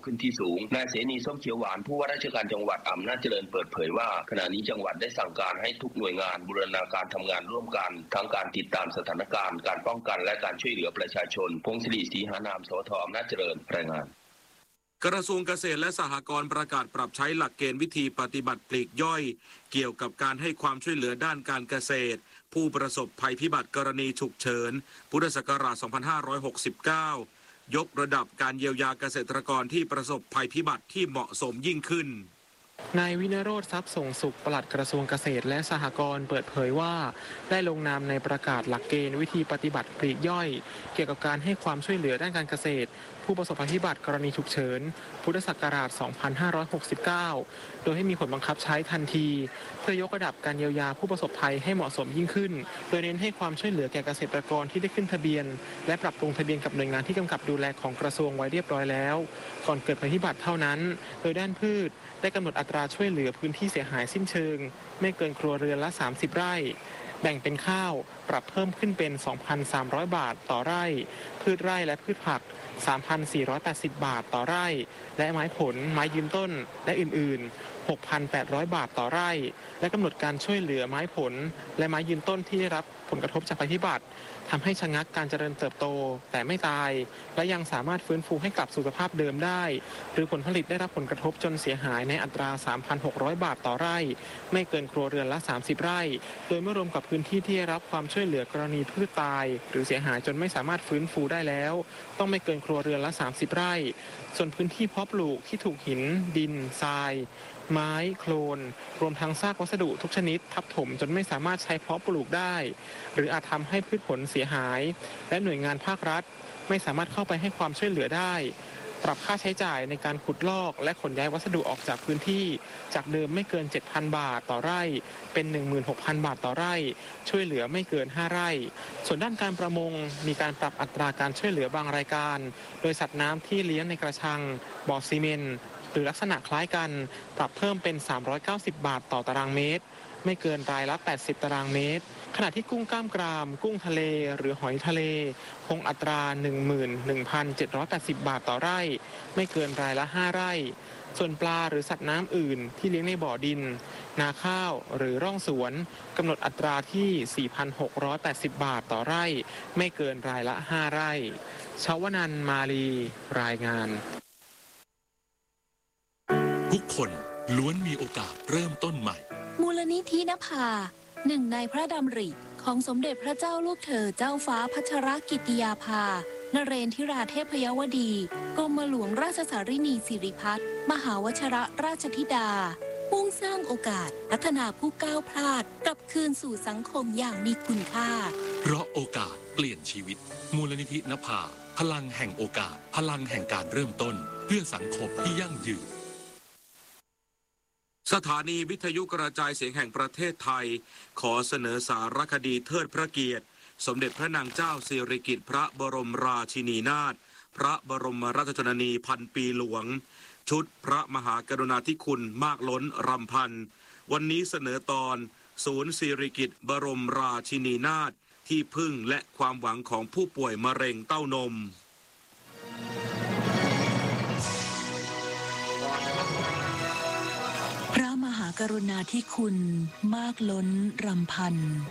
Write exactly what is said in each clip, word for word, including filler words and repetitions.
ขึ้นที่สูงนายเสนีส้มเขียวหวานผู้ว่าราชการจังหวัดอำนาจเจริญเปิดเผยว่าขณะนี้จังหวัดได้สั่งการให้ทุกหน่วยงานบูรณาการทำงานร่วมกันทั้งการติดตามสถานการณ์การป้องกันและการช่วยเหลือประชาชนพงศิริศรีหานามสวทอำนาจเจริญรายงานกระทรวงเกษตรและสหกรณ์ประกาศปรับใช้หลักเกณฑ์วิธีปฏิบัติปลีกย่อยเกี่ยวกับการให้ความช่วยเหลือด้านการเกษตรผู้ประสบภัยพิบัติกรณีฉุกเฉินพุทธศักราช สองพันห้าร้อยหกสิบเก้า ยกระดับการเยียวยาเกษตรกรที่ประสบภัยพิบัติที่เหมาะสมยิ่งขึ้นนายวินโรจน์ทรัพย์ส่งสุขปลัดกระทรวงเกษตรและสหกรณ์เปิดเผยว่าได้ลงนามในประกาศหลักเกณฑ์วิธีปฏิบัติปลีกย่อยเกี่ยวกับการให้ความช่วยเหลือด้านการเกษตรผู้ประสบภัยพิบัติกรณีฉุกเฉินพุทธศักราช สองพันห้าร้อยหกสิบเก้า โดยให้มีผลบังคับใช้ทันทีเพื่อยกระดับการเยียวยาผู้ประสบภัยให้เหมาะสมยิ่งขึ้นโดยเน้นให้ความช่วยเหลือแก่เกษตรกรที่ได้ขึ้นทะเบียนและปรับปรุงทะเบียนกับหน่วยงานที่กำกับดูแลของกระทรวงไว้เรียบร้อยแล้วก่อนเกิดภัยพิบัติเท่านั้นโดยด้านพืชได้กำหนดอัตราช่วยเหลือพื้นที่เสียหายสิ้นเชิงไม่เกินครัวเรือนละสามสิบไร่แบ่งเป็นข้าวปรับเพิ่มขึ้นเป็น สองพันสามร้อย บาทต่อไร่พืชไร่และพืชผัก สามพันสี่ร้อยแปดสิบ บาทต่อไร่และไม้ผลไม้ยืนต้นและอื่นๆ หกพันแปดร้อย บาทต่อไร่และกำหนดการช่วยเหลือไม้ผลและไม้ยืนต้นที่ได้รับผลกระทบจากภัยพิบัติทำให้ชะงักการเจริญเติบโตแต่ไม่ตายและยังสามารถฟื้นฟูให้กลับสู่สภาพเดิมได้หรือผลผลิตได้รับผลกระทบจนเสียหายในอัตรา สามพันหกร้อย บาทต่อไร่ไม่เกินครัวเรือนละสามสิบไร่โดยเมื่อรวมกับพื้นที่ที่ได้รับความช่วยเหลือกรณีพืชตายหรือเสียหายจนไม่สามารถฟื้นฟูได้แล้วต้องไม่เกินครัวเรือนละสามสิบไร่ส่วนพื้นที่เพาะปลูกที่ถูกหินดินทรายไม้โคลนรวมทั้งซากวัสดุทุกชนิดทับถมจนไม่สามารถใช้เพาะปลูกได้หรืออาจทำให้พืชผลเสียหายและหน่วยงานภาครัฐไม่สามารถเข้าไปให้ความช่วยเหลือได้ปรับค่าใช้จ่ายในการขุดลอกและขนย้ายวัสดุออกจากพื้นที่จากเดิมไม่เกิน เจ็ดพัน บาทต่อไร่เป็น หนึ่งหมื่นหกพัน บาทต่อไร่ช่วยเหลือไม่เกินห้าไร่ส่วนด้านการประมงมีการปรับอัตราการช่วยเหลือบางรายการโดยสัตว์น้ำที่เลี้ยงในกระชังบ่อซีเมนต์หรือลักษณะคล้ายกันปรับเพิ่มเป็นสามร้อยเก้าสิบบาทต่อตารางเมตรไม่เกินรายละแปดสิบตารางเมตรขณะที่กุ้งกล้ามกรามกุ้งทะเลหรือหอยทะเลคงอัตรา หนึ่งหมื่นหนึ่งพันเจ็ดร้อยแปดสิบ บาทต่อไร่ไม่เกินรายละห้าไร่ส่วนปลาหรือสัตว์น้ำอื่นที่เลี้ยงในบ่อดินนาข้าวหรือร่องสวนกำหนดอัตราที่ สี่พันหกร้อยแปดสิบ บาทต่อไร่ไม่เกินรายละห้าไร่ชวนันท์มาลีรายงานทุกคนล้วนมีโอกาสเริ่มต้นใหม่มูลนิธินภาหนึ่งในพระดำริของสมเด็จพระเจ้าลูกเธอเจ้าฟ้าพัชรกิติยาภานเรนทิราเทพยวดีกรมหลวงราชสารินีสิริพัฒน์มหาวชิรราชธิดามุ่งสร้างโอกาสพัฒนาผู้ก้าวพลาดกลับคืนสู่สังคมอย่างมีคุณค่าเพราะโอกาสเปลี่ยนชีวิตมูลนิธินภาพลังแห่งโอกาสพลังแห่งการเริ่มต้นเพื่อสังคมที่ยั่งยืนสถานีวิทยุกระจายเสียงแห่งประเทศไทยขอเสนอสารคดีเทิดพระเกียรติสมเด็จพระนางเจ้าสิริกิติ์พระบรมราชินีนาถพระบรมราชชนนีพันปีหลวงชุดพระมหากรุณาธิคุณมากล้นรำพันวันนี้เสนอตอนศูนย์สิริกิติ์บรมราชินีนาถที่พึ่งและความหวังของผู้ป่วยมะเร็งเต้านมพระมหากรุณาธิคุณมากล้นรำพัน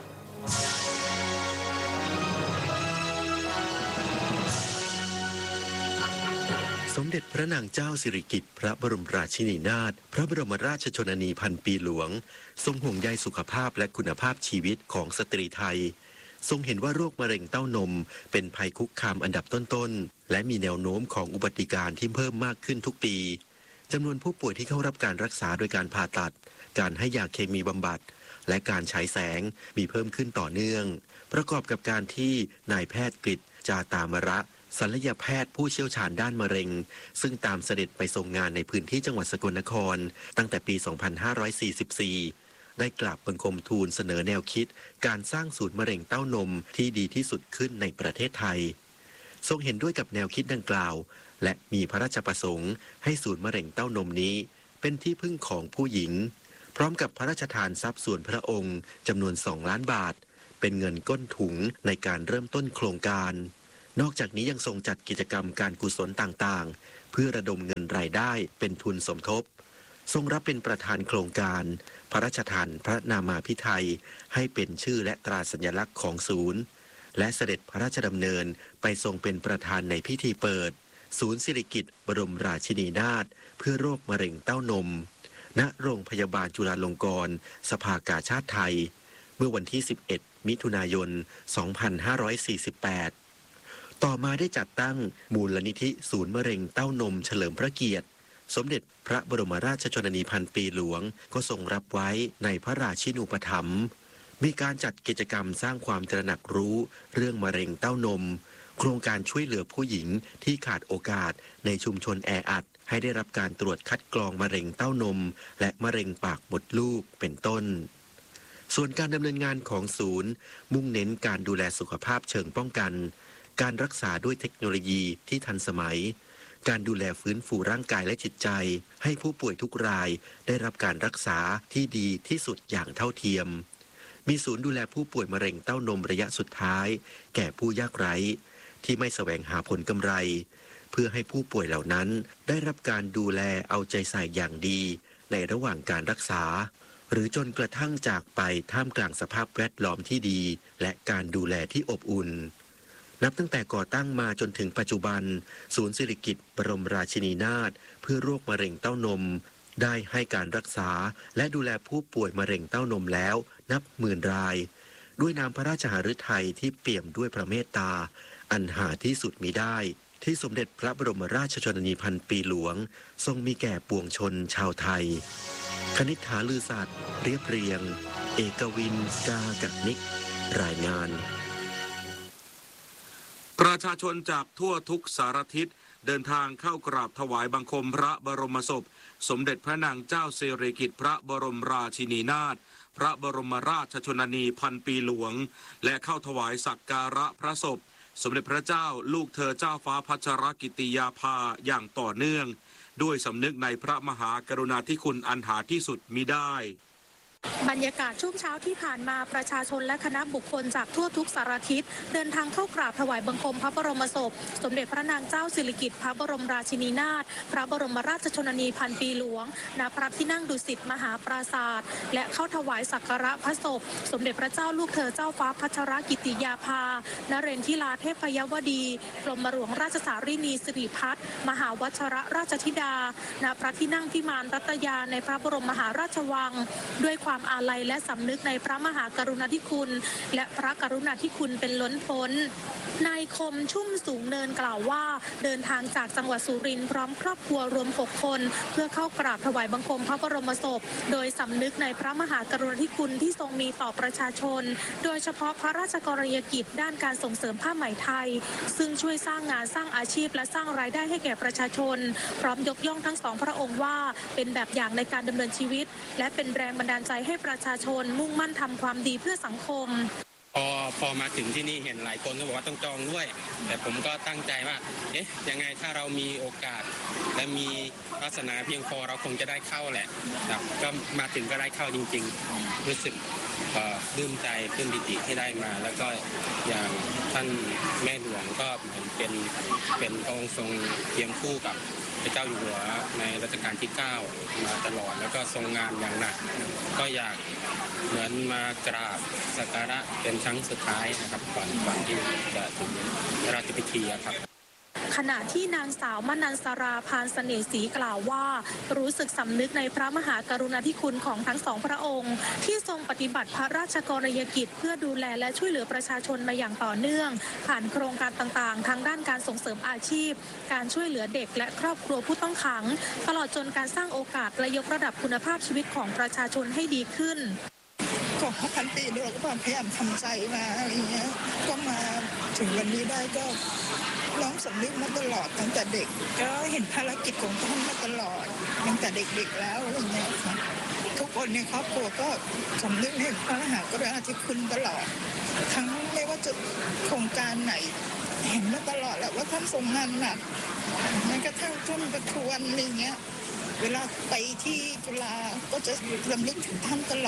สมเด็จพระนางเจ้าสิริกิติ์พระบรมราชินีนาถพระบรมราชชนนีพันปีหลวงทรงห่วงใยสุขภาพและคุณภาพชีวิตของสตรีไทยทรงเห็นว่าโรคมะเร็งเต้านมเป็นภัยคุกคามอันดับต้นๆและมีแนวโน้มของอุบัติการณ์ที่เพิ่มมากขึ้นทุกปีจำนวนผู้ป่วยที่เข้ารับการรักษาโดยการผ่าตัดการให้ยาเคมีบำบัดและการฉายแสงมีเพิ่มขึ้นต่อเนื่องประกอบกับการที่นายแพทย์กฤษจาตามระศัลยแพทย์ผู้เชี่ยวชาญด้านมะเร็งซึ่งตามเสด็จไปทรงงานในพื้นที่จังหวัดสกลนครตั้งแต่ปี สองพันห้าร้อยสี่สิบสี่ ได้กราบบังคมทูลเสนอแนวคิดการสร้างศูนย์มะเร็งเต้านมที่ดีที่สุดขึ้นในประเทศไทยทรงเห็นด้วยกับแนวคิดดังกล่าวและมีพระราชประสงค์ให้ศูนย์มะเร็งเต้านมนี้เป็นที่พึ่งของผู้หญิงพร้อมกับพระราชทานทรัพย์ส่วนพระองค์จำนวนสองล้านบาทเป็นเงินก้นถุงในการเริ่มต้นโครงการนอกจากนี้ยังทรงจัดกิจกรรมการกุศลต่างๆเพื่อระดมเงินรายได้เป็นทุนสมทบทรงรับเป็นประธานโครงการพระราชทานพระนามาภิไธยให้เป็นชื่อและตราสัญลักษณ์ของศูนย์และเสด็จพระราชดำเนินไปทรงเป็นประธานในพิธีเปิดศูนย์สิริกิติ์บรมราชินีนาถเพื่อโรคมะเร็งเต้านมณโรงพยาบาลจุฬาลงกรณ์สภากาชาดไทยเมื่อวันที่สิบเอ็ดมิถุนายนสองพันห้าร้อยสี่สิบแปดต่อมาได้จัดตั้งมูลนิธิศูนย์มะเร็งเต้านมเฉลิมพระเกียรติสมเด็จพระบรมราชชนนีพันปีหลวงก็ทรงรับไว้ในพระราชินูปถัมภ์มีการจัดกิจกรรมสร้างความตระหนักรู้เรื่องมะเร็งเต้านมโครงการช่วยเหลือผู้หญิงที่ขาดโอกาสในชุมชนแออัดให้ได้รับการตรวจคัดกรองมะเร็งเต้านมและมะเร็งปากมดลูกเป็นต้นส่วนการดำเนินงานของศูนย์มุ่งเน้นการดูแลสุขภาพเชิงป้องกันการรักษาด้วยเทคโนโลยีที่ทันสมัยการดูแลฟื้นฟูร่างกายและจิตใจให้ผู้ป่วยทุกรายได้รับการรักษาที่ดีที่สุดอย่างเท่าเทียมมีศูนย์ดูแลผู้ป่วยมะเร็งเต้านมระยะสุดท้ายแก่ผู้ยากไร้ที่ไม่แสวงหาผลกำไรเพื่อให้ผู้ป่วยเหล่านั้นได้รับการดูแลเอาใจใส่อย่างดีในระหว่างการรักษาหรือจนกระทั่งจากไปท่ามกลางสภาพแวดล้อมที่ดีและการดูแลที่อบอุ่นนับตั้งแต่ก่อตั้งมาจนถึงปัจจุบันศูนย์สิริกิติ์บรมราชินีนาถเพื่อโรคมะเร็งเต้านมได้ให้การรักษาและดูแลผู้ป่วยมะเร็งเต้านมแล้วนับหมื่นรายด้วยนามพระราชหฤทัยที่เปี่ยมด้วยพระเมตตาอันหาที่สุดมิได้ที่สมเด็จพระบรมราชชนนีพันปีหลวงทรงมีแก่ปวงชนชาวไทยคณิษฐาลือสัตย์เรียบเรียงเอกวินกากันิกรายงานประชาชนจากทั่วทุกสารทิศเดินทางเข้ากราบถวายบังคมพระบรมศพสมเด็จพระนางเจ้าสิริกิติ์พระบรมราชินีนาถพระบรมราชชนนีพันปีหลวงและเข้าถวายสักการะพระศพสมเด็จพระเจ้าลูกเธอเจ้าฟ้าพัชรกิติยาภาอย่างต่อเนื่องด้วยสำนึกในพระมหากรุณาธิคุณอันหาที่สุดมิได้บรรยากาศช่วงเช้าที่ผ่านมาประชาชนและคณะบุคคลจากทั่วทุกสารทิศเดินทางเข้ากราบถวายบังคมพระบรมศพสมเด็จพระนางเจ้าสิริกิติ์พระบรมราชินีนาถพระบรมราชชนนีพันปีหลวงณพระที่นั่งดุสิตมหาปราสาทและเข้าถวายสักการะพระศพสมเด็จพระเจ้าลูกเธอเจ้าฟ้าพัชรกิติยาภานเรนทิราเทพยวดีกรมหลวงราชสารินีสิริพัฒน์มหาวชรราชธิดาณพระที่นั่งพิมานรัตยาในพระบรมมหาราชวังด้วยความอาลัยและสำนึกในพระมหากรุณาธิคุณและพระกรุณาธิคุณเป็นล้นพ้นนายคมชุ่มสูงเนินกล่าวว่าเดินทางจากจังหวัดสุรินทร์พร้อมครอบครัวรวมหกคนเพื่อเข้ากราบถวายบังคมพระบรมศพโดยสำนึกในพระมหากรุณาธิคุณที่ทรงมีต่อประชาชนโดยเฉพาะพระราชกรณียกิจด้านการส่งเสริมผ้าไหมไทยซึ่งช่วยสร้างงานสร้างอาชีพและสร้างรายได้ให้แก่ประชาชนพร้อมยกย่องทั้งสองพระองค์ว่าเป็นแบบอย่างในการดำเนินชีวิตและเป็นแรงบันดาลใจให้ประชาชนมุ่งมั่นทำความดีเพื่อสังคมพอพอมาถึงที่นี่เห็นหลายคนก็บอกว่าต้องจองด้วยแต่ผมก็ตั้งใจว่าเอ๊ะยังไงถ้าเรามีโอกาสและมีวาสนาเพียงพอเราคงจะได้เข้าแหละครับก็มาถึงก็ได้เข้าจริงๆรู้สึกปลื้มใจปลื้มปิติที่ได้มาแล้วก็อย่างท่านแม่หลวงก็เหมือนเป็นเป็นองค์ทรงเคียงคู่กับพระเจ้าอยู่หัวในรัชกาลที่เก้ามาตลอดแล้วก็ทรงงานอย่างหนักก็อยากเหมือนมากราบสักการะเป็นครั้งสุดท้ายนะครับก่อนก่อนที่จะถึงพระราชพิธีครับขณะที่นางสาวมนันสราพานเสน่ห์ศรีกล่าวว่ารู้สึกสำนึกในพระมหากรุณาธิคุณของทั้งสองพระองค์ที่ทรงปฏิบัติพระราชกรณียกิจเพื่อดูแลและช่วยเหลือประชาชนมาอย่างต่อเนื่องผ่านโครงการต่างๆทั้งด้านการส่งเสริมอาชีพการช่วยเหลือเด็กและครอบครัวผู้ต้องขังตลอดจนการสร้างโอกาสและยกระดับคุณภาพชีวิตของประชาชนให้ดีขึ้นก็พันปีเราก็พยายามทำใจมาอะไรเงี้ยก็มาถึงวันนี้ได้ก็น้องสำนึกมาตลอดตั้งแต่เด็กก็เห็นภารกิจของท่านมาตลอดตั้งแต่เด็กๆแล้วอะไรเงี้ยค่ะทุกคนในครอบครัวก็สำนึกในพระมหากรุณาธิคุณตลอดทั้งไม่ว่าจะโครงการไหนเห็นมาตลอดแหละว่าท่านทรงงานหนักแม้กระทั่งท่านประทวนอะไรเงี้ยเวลาไปที่จุฬาก็จะรำลึกถึงท่านตลอด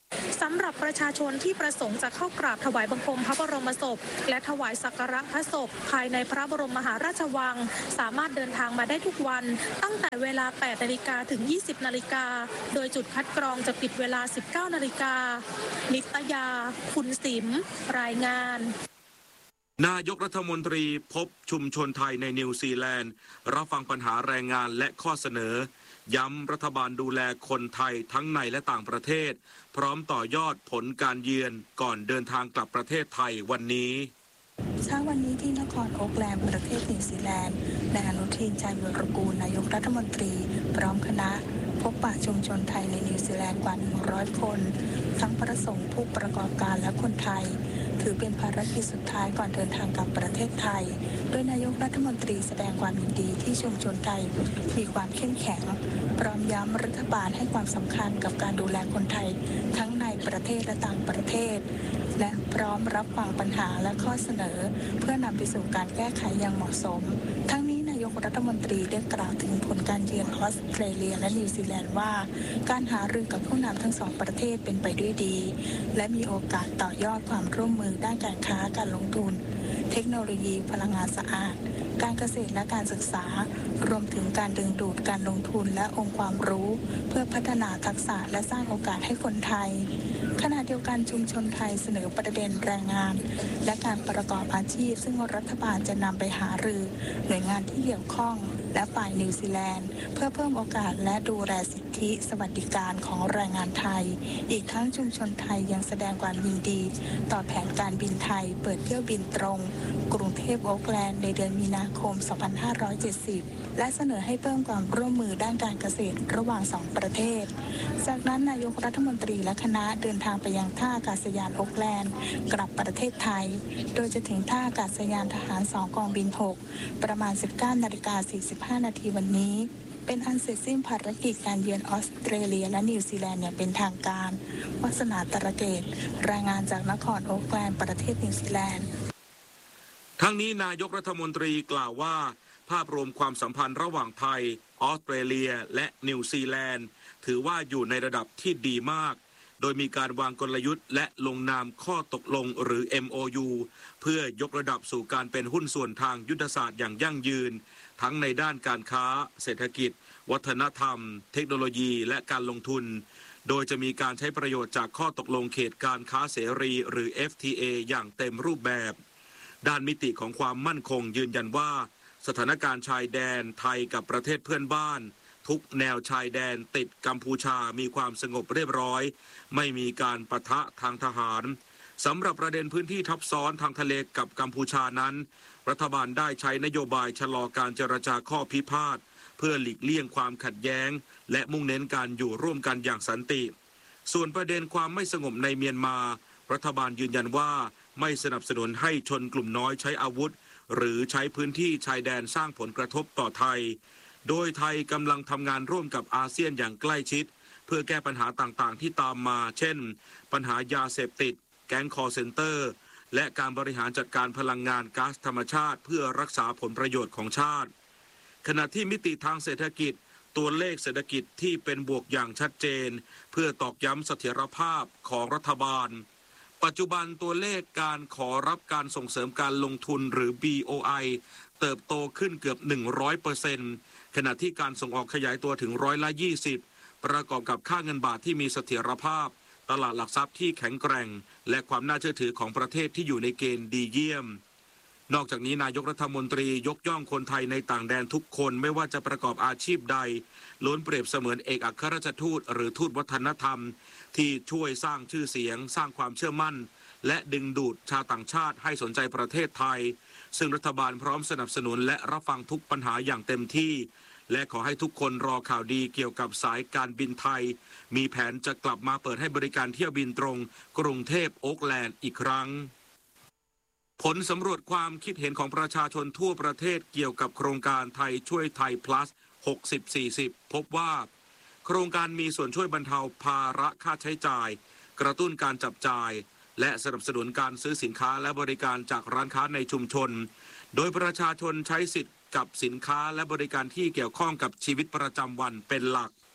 สำหรับประชาชนที่ประสงค์จะเข้ากราบถวายบังคมพระบรมศพและถวายสักการะพระศพภายในพระบรมมหาราชวังสามารถเดินทางมาได้ทุกวันตั้งแต่เวลา แปดนาฬิกา ถึง ยี่สิบนาฬิกาโดยจุดคัดกรองจะปิดเวลา สิบเก้านาฬิกานิตยา คุณสิมรายงานนายกรัฐมนตรีพบชุมชนไทยในนิวซีแลนด์รับฟังปัญหาแรงงานและข้อเสนอย้ำรัฐบาลดูแลคนไทยทั้งในและต่างประเทศพร้อมต่อยอดผลการเยือนก่อนเดินทางกลับประเทศไทยวันนี้เช้าวันนี้ที่นครโอ๊คแลนด์ประเทศนิวซีแลนด์นายอนุทิน ชาญวีรกูลนายกรัฐมนตรีพร้อมคณะพบปะชุมชนไทยในนิวซีแลนด์กว่าหนึ่งร้อยคนทั้งพระสงฆ์ผู้ประกอบการและคนไทยถือเป็นภารกิจสุดท้ายก่อนเดินทางกลับประเทศไทยโดยนายกรัฐมนตรีแสดงความยินดีที่ชุมชนไทยมีความเข้มแข็งพร้อมย้ำรัฐบาลให้ความสำคัญกับการดูแลคนไทยทั้งในประเทศและต่างประเทศและพร้อมรับฟังปัญหาและข้อเสนอเพื่อนำไปสู่การแก้ไขอย่างเหมาะสมทั้งนี้นายกรัฐมนตรีได้กล่าวถึงผลการเยือนออสเตรเลียและนิวซีแลนด์ว่าการหารือกับผู้นำทั้งสองประเทศเป็นไปด้วยดีและมีโอกาสต่อยอดความร่วมมือด้านการค้าการลงทุนเทคโนโลยีพลังงานสะอาดการเกษตรและการศึกษารวมถึงการดึงดูดการลงทุนและองค์ความรู้เพื่อพัฒนาทักษะและสร้างโอกาสให้คนไทยขณะเดียวกันชุมชนไทยเสนอประเด็นแรงงานและการประกอบอาชีพซึ่งรัฐบาลจะนำไปหารือหน่วยงานที่เกี่ยวข้องและฝ่ายนิวซีแลนด์เพื่อเพิ่มโอกาสและดูแลสิทธิสวัสดิการของแรงงานไทยอีกทั้งชุมชนไทยยังแสดงความยินดีต่อแผนการบินไทยเปิดเที่ยวบินตรงกรุงเทพโอ๊คแลนด์ในเดือนมีนาคม สองพันห้าร้อยเจ็ดสิบ และเสนอให้เพิ่มความร่วมมือด้านการเกษตรระหว่างสองประเทศจากนั้นนายกรัฐมนตรีและคณะเดินทางไปยังท่าอากาศยานโอ๊คแลนด์กลับประเทศไทยโดยจะถึงท่าอากาศยานทหารสองกองบินหกประมาณ สิบเก้านาฬิกาสี่สิบห้านาทีวันนี้เป็นอันเสร็จสิ้นภารกิจการเยือนออสเตรเลียและนิวซีแลนด์อย่างเป็นทางการวาสนาตระเกตรายงานจากนครโอ๊คแลนด์ประเทศนิวซีแลนด์ทั้งนี้นายกรัฐมนตรีกล่าวว่าภาพรวมความสัมพันธ์ระหว่างไทยออสเตรเลียและนิวซีแลนด์ถือว่าอยู่ในระดับที่ดีมากโดยมีการวางกลยุทธ์และลงนามข้อตกลงหรือ เอ็ม โอ ยู เพื่อยกระดับสู่การเป็นหุ้นส่วนทางยุทธศาสตร์อย่างยั่งยืนทั้งในด้านการค้าเศรษฐกิจวัฒนธรรมเทคโนโลยีและการลงทุนโดยจะมีการใช้ประโยชน์จากข้อตกลงเขตการค้าเสรีหรือ เอฟ ที เอ อย่างเต็มรูปแบบด้านมิติของความมั่นคงยืนยันว่าสถานการณ์ชายแดนไทยกับประเทศเพื่อนบ้านทุกแนวชายแดนติดกัมพูชามีความสงบเรียบร้อยไม่มีการปะทะทางทหารสำหรับประเด็นพื้นที่ทับซ้อนทางทะเลกับกัมพูชานั้นรัฐบาลได้ใช้นโยบายชะลอการเจรจาข้อพิพาทเพื่อหลีกเลี่ยงความขัดแย้งและมุ่งเน้นการอยู่ร่วมกันอย่างสันติส่วนประเด็นความไม่สงบในเมียนมารัฐบาลยืนยันว่าไม่สนับสนุนให้ชนกลุ่มน้อยใช้อาวุธหรือใช้พื้นที่ชายแดนสร้างผลกระทบต่อไทยโดยไทยกำลังทำงานร่วมกับอาเซียนอย่างใกล้ชิดเพื่อแก้ปัญหาต่างๆที่ตามมาเช่นปัญหายาเสพติดแก๊งคอลเซ็นเตอร์และการบริหารจัดการพลังงานก๊าซธรรมชาติเพื่อรักษาผลประโยชน์ของชาติขณะที่มิติทางเศรษฐกิจตัวเลขเศรษฐกิจที่เป็นบวกอย่างชัดเจนเพื่อตอกย้ำเสถียรภาพของรัฐบาลปัจจุบันตัวเลขการขอรับการส่งเสริมการลงทุนหรือ บี โอ ไอ เติบโตขึ้นเกือบ หนึ่งร้อยเปอร์เซ็นต์ ขณะที่การส่งออกขยายตัวถึงร้อยละยี่สิบประกอบกับค่าเงินบาทที่มีเสถียรภาพตลาดหลักทรัพย์ที่แข็งแกร่งและความน่าเชื่อถือของประเทศที่อยู่ในเกณฑ์ดีเยี่ยมนอกจากนี้นายกรัฐมนตรียกย่องคนไทยในต่างแดนทุกคนไม่ว่าจะประกอบอาชีพใดล้วนเปรียบเสมือนเอกอัครราชทูตหรือทูตวัฒนธรรมที่ช่วยสร้างชื่อเสียงสร้างความเชื่อมั่นและดึงดูดชาวต่างชาติให้สนใจประเทศไทยซึ่งรัฐบาลพร้อมสนับสนุนและรับฟังทุกปัญหาอย่างเต็มที่และขอให้ทุกคนรอข่าวดีเกี่ยวกับสายการบินไทยมีแผนจะกลับมาเปิดให้บริการเที่ยวบินตรงกรุงเทพโอ๊คแลนด์อีกครั้งผลสำรวจความคิดเห็นของประชาชนทั่วประเทศเกี่ยวกับโครงการไทยช่วยไทย plus หกสิบ สี่สิบ พบว่าโครงการมีส่วนช่วยบรรเทาภาระค่าใช้จ่ายกระตุ้นการจับจ่ายและสนับสนุนการซื้อสินค้าและบริการจากร้านค้าในชุมชนโดยประชาชนใช้สิทธิ์กับสินค้าและบริการที่เกี่ยวข้องกับชีวิตประจำวันเป็นหลัก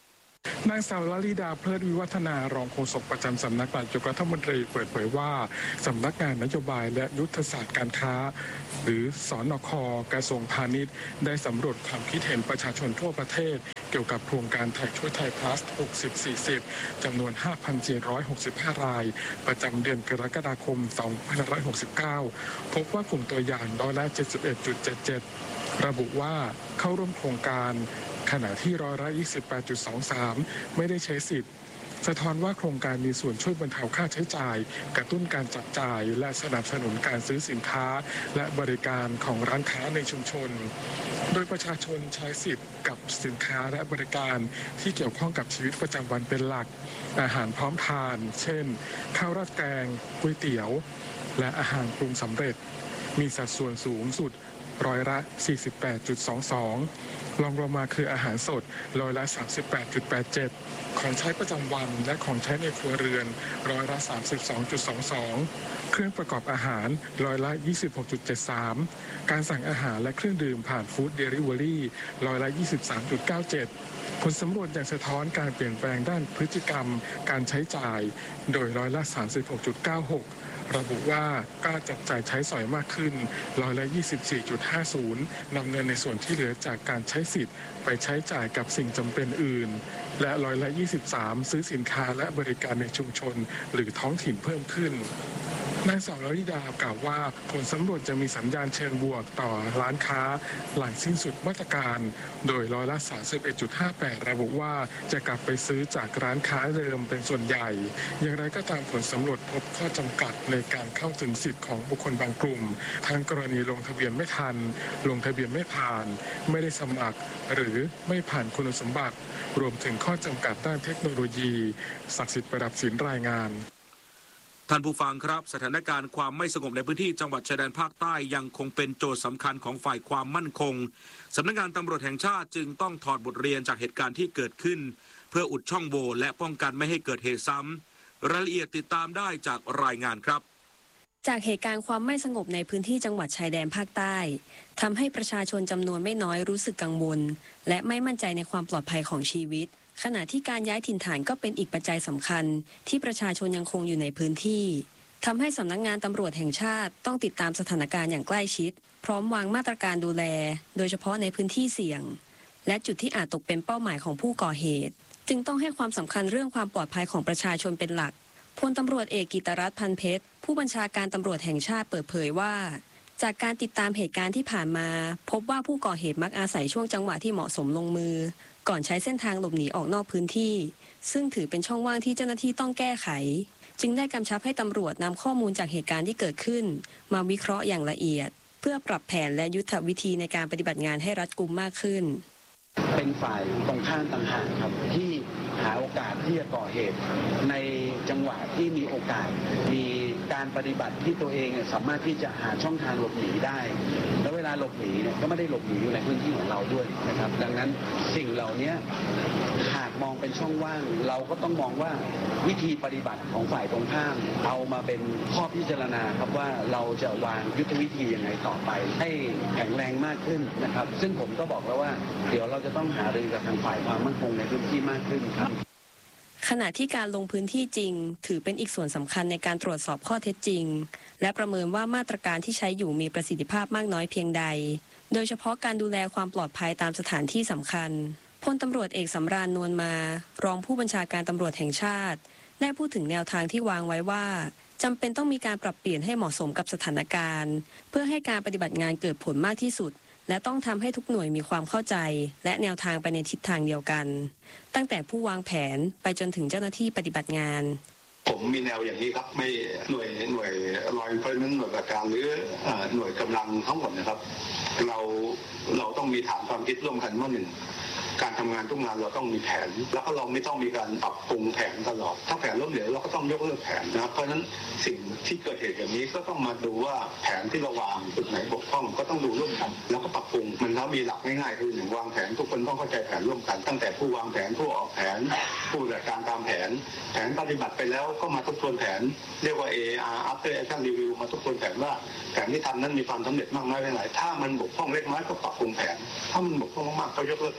นางสาวลลิดาเพลิดวิวัฒนารองโฆษกประจำสำนักนายกรัฐมนตรีเปิดเผยว่าสำนักงานนโยบายและยุทธศาสตร์การค้าหรือสนค.กระทรวงพาณิชย์ได้สำรวจความคิดเห็นประชาชนทั่วประเทศเกี่ยวกับโครงการไทยช่วยไทย plus หกสิบ สี่สิบ จำนวน ห้าพันเจ็ดร้อยหกสิบห้า รายประจำเดือนกรกฎาคม สองพันห้าร้อยหกสิบเก้า พบว่ากลุ่มตัวอย่างร้อยละ เจ็ดสิบเอ็ดจุดเจ็ดเจ็ด ระบุว่าเข้าร่วมโครงการขณะที่ร้อยละ ยี่สิบแปดจุดสองสาม ไม่ได้ใช้สิทธิ์สะท้อนว่าโครงการมีส่วนช่วยบรรเทาค่าใช้จ่ายกระตุ้นการจับจ่ายและสนับสนุนการซื้อสินค้าและบริการของร้านค้าในชุมชนโดยประชาชนใช้สิทธิ์กับสินค้าและบริการที่เกี่ยวข้องกับชีวิตประจำวันเป็นหลักอาหารพร้อมทานเช่นข้าวราดแกงก๋วยเตี๋ยวและอาหารปรุงสำเร็จมีสัดส่วนสูงสุดร้อยละ สี่สิบแปดจุดสองสอง รองลงมาคืออาหารสดร้อยละ สามสิบแปดจุดแปดเจ็ด ของใช้ประจำวันและของใช้ในครัวเรือนร้อยละ สามสิบสองจุดสองสอง เครื่องประกอบอาหารร้อยละ ยี่สิบหกจุดเจ็ดสาม การสั่งอาหารและเครื่องดื่มผ่านฟู้ดเดลิเวอรี่ร้อยละ ยี่สิบสามจุดเก้าเจ็ด ผลสำรวจยังสะท้อนการเปลี่ยนแปลงด้านพฤติกรรมการใช้จ่ายโดยร้อยละ สามสิบหกจุดเก้าหกระบุว่ากล้าจับจ่ายใช้สอยมากขึ้นร้อยละ ยี่สิบสี่จุดห้าศูนย์ นำเงินในส่วนที่เหลือจากการใช้สิทธิ์ไปใช้จ่ายกับสิ่งจำเป็นอื่นและร้อยละ ยี่สิบสาม ซื้อสินค้าและบริการในชุมชนหรือท้องถิ่นเพิ่มขึ้นนางสาวลลิดากล่าวว่าผลสำรวจจะมีสัญญาณเชิงบวกต่อร้านค้าหลังสิ้นสุดมาตรการโดยร้อยละ สามสิบเอ็ดจุดห้าแปด ระบุว่าจะกลับไปซื้อจากร้านค้าเดิมเป็นส่วนใหญ่อย่างไรก็ตามผลสำรวจพบข้อจำกัดในการเข้าถึงสิทธิ์ของบุคคลบางกลุ่มทั้งกรณีลงทะเบียนไม่ทันลงทะเบียนไม่ผ่านไม่ได้สมัครหรือไม่ผ่านคุณสมบัติรวมถึงข้อจำกัดด้านเทคโนโลยีศักดิ์สิทธิ์ประดับศิลป์รายงานท่านผู้ฟังครับสถานการณ์ความไม่สงบในพื้นที่จังหวัดชายแดนภาคใต้ยังคงเป็นโจทย์สำคัญของฝ่ายความมั่นคงสำนักงานตำรวจแห่งชาติจึงต้องถอดบทเรียนจากเหตุการณ์ที่เกิดขึ้นเพื่ออุดช่องโหว่และป้องกันไม่ให้เกิดเหตุซ้ำรายละเอียดติดตามได้จากรายงานครับจากเหตุการณ์ความไม่สงบในพื้นที่จังหวัดชายแดนภาคใต้ทำให้ประชาชนจำนวนไม่น้อยรู้สึกกังวลและไม่มั่นใจในความปลอดภัยของชีวิตขณะที่การย้ายถิ่นฐานก็เป็นอีกปัจจัยสำคัญที่ประชาชนยังคงอยู่ในพื้นที่ทำให้สำนักงานตำรวจแห่งชาติต้องติดตามสถานการณ์อย่างใกล้ชิดพร้อมวางมาตรการดูแลโดยเฉพาะในพื้นที่เสี่ยงและจุดที่อาจตกเป็นเป้าหมายของผู้ก่อเหตุจึงต้องให้ความสำคัญเรื่องความปลอดภัยของประชาชนเป็นหลักพลตำรวจเอกกิตรัตน์พันเพชรผู้บัญชาการตำรวจแห่งชาติเปิดเผยว่าจากการติดตามเหตุการณ์ที่ผ่านมาพบว่าผู้ก่อเหตุมักอาศัยช่วงจังหวะที่เหมาะสมลงมือก่อนใช้เส้นทางหลบหนีออกนอกพื้นที่ซึ่งถือเป็นช่องว่างที่เจ้าหน้าที่ต้องแก้ไขจึงได้กำชับให้ตำรวจนำข้อมูลจากเหตุการณ์ที่เกิดขึ้นมาวิเคราะห์อย่างละเอียดเพื่อปรับแผนและยุทธวิธีในการปฏิบัติงานให้รัดกุมมากขึ้นเป็นฝ่ายตรงข้ามต่างหากครับที่หาโอกาสที่จะก่อเหตุในจังหวะที่มีโอกาสมีการปฏิบัติที่ตัวเองสามารถที่จะหาช่องทางหลบหนีได้แล้วเวลาหลบหนีเนี่ยก็ไม่ได้หลบหนีอยู่ในพื้นที่ของเราด้วยนะครับดังนั้นสิ่งเหล่านี้หากมองเป็นช่องว่างเราก็ต้องมองว่าวิธีปฏิบัติของฝ่ายตรงข้ามเอามาเป็นข้อพิจารณาครับว่าเราจะวางยุทธวิธียังไงต่อไปให้แข็งแรงมากขึ้นนะครับซึ่งผมก็บอกแล้วว่าเดี๋ยวเราจะต้องหารือกับทางฝ่ายความมั่นคงในพื้นที่มากขึ้นครับขณะที่การลงพื้นที่จริงถือเป็นอีกส่วนสำคัญในการตรวจสอบข้อเท็จจริงและประเมินว่ามาตรการที่ใช้อยู่มีประสิทธิภาพมากน้อยเพียงใดโดยเฉพาะการดูแลความปลอดภัยตามสถานที่สำคัญพลตำรวจเอกสำราญนวลมารองผู้บัญชาการตำรวจแห่งชาติได้พูดถึงแนวทางที่วางไว้ว่าจำเป็นต้องมีการปรับเปลี่ยนให้เหมาะสมกับสถานการณ์เพื่อให้การปฏิบัติงานเกิดผลมากที่สุดและต้องทำให้ทุกหน่วยมีความเข้าใจและแนวทางไปในทิศทางเดียวกันตั้งแต่ผู้วางแผนไปจนถึงเจ้าหน้าที่ปฏิบัติงานผมมีแนวอย่างนี้ครับไม่หน่วยหน่วยรอยเพลิงหน่วยประการหรือหน่วยกำลังทั้งหมดนะครับเราเราต้องมีฐานความคิดร่วมกันว่าหนึ่งการทำงานทุกงานเราต้องมีแผนแล้วก็เราไม่ต้องมีการปรับปรุงแผนตลอดถ้าแผนล้มเหลวเราก็ต้องยกเลิกแผนนะครับเพราะฉะนั้นสิ่งที่เกิดเหตุอย่างนี้ก็ต้องมาดูว่าแผนที่เราวางจุดไหนบกพร่องก็ต้องดูร่วมกันแล้วก็ปรับปรุงมันแล้วมีหลักง่ายๆคือหนึ่งวางแผนทุกคนต้องเข้าใจแผนร่วมกันตั้งแต่ผู้วางแผนผู้ออกแผนผู้จัดการตามแผนแผนปฏิบัติไปแล้วก็มาทบทวนแผนเรียกว่า เอ อาร์ After Action Review มาทบทวนแผนว่าแผนที่ทำนั้นมีความสำเร็จมากน้อยแค่ไหนถ้ามันบกพร่องเล็กน้อยก็ปรับปรุงแผนถ้ามันบกพร่องมากก็ยกเลิกแผน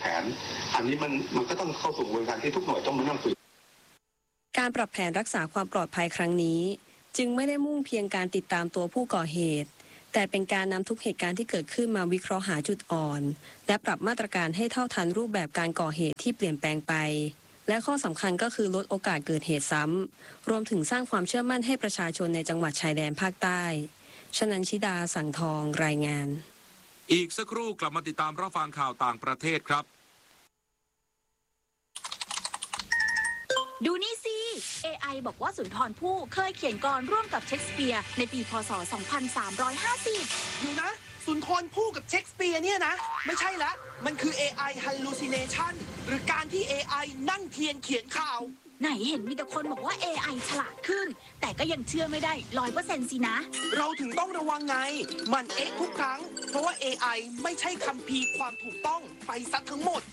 อันนี้มันมันก็ต้องเข้าสู่กระบวนการที่ทุกหน่วยต้องมานั่งคุยการปรับแผนรักษาความปลอดภัยครั้งนี้จึงไม่ได้มุ่งเพียงการติดตามตัวผู้ก่อเหตุแต่เป็นการนำทุกเหตุการณ์ที่เกิดขึ้นมาวิเคราะห์หาจุดอ่อนและปรับมาตรการให้เท่าทันรูปแบบการก่อเหตุที่เปลี่ยนแปลงไปและข้อสำคัญก็คือลดโอกาสเกิดเหตุซ้ำรวมถึงสร้างความเชื่อมั่นให้ประชาชนในจังหวัดชายแดนภาคใต้ชนันชิดาสังทองรายงานอีกสักครู่กลับมาติดตามรับฟังข่าวต่างประเทศครับดูนี่สิ เอ ไอ บอกว่าสุนทรภู่เคยเขียนกลอนร่วมกับเชคสเปียร์ในปีพ.ศ. สองพันสามร้อยห้าสิบอยู่นะสุนทรภู่กับเชคสเปียร์เนี่ยนะไม่ใช่ละมันคือ เอ ไอ hallucination หรือการที่ เอ ไอ นั่งเทียนเขียนข่าวไหนเห็นมีแต่คนบอกว่า เอ ไอ ฉลาดขึ้นแต่ก็ยังเชื่อไม่ได้ ร้อยเปอร์เซ็นต์ สินะเราถึงต้องระวังไงมันเอ็กทุกครั้งเพราะว่า เอ ไอ ไม่ใช่คัมภีร์ความถูกต้องไปซะทั้งหมด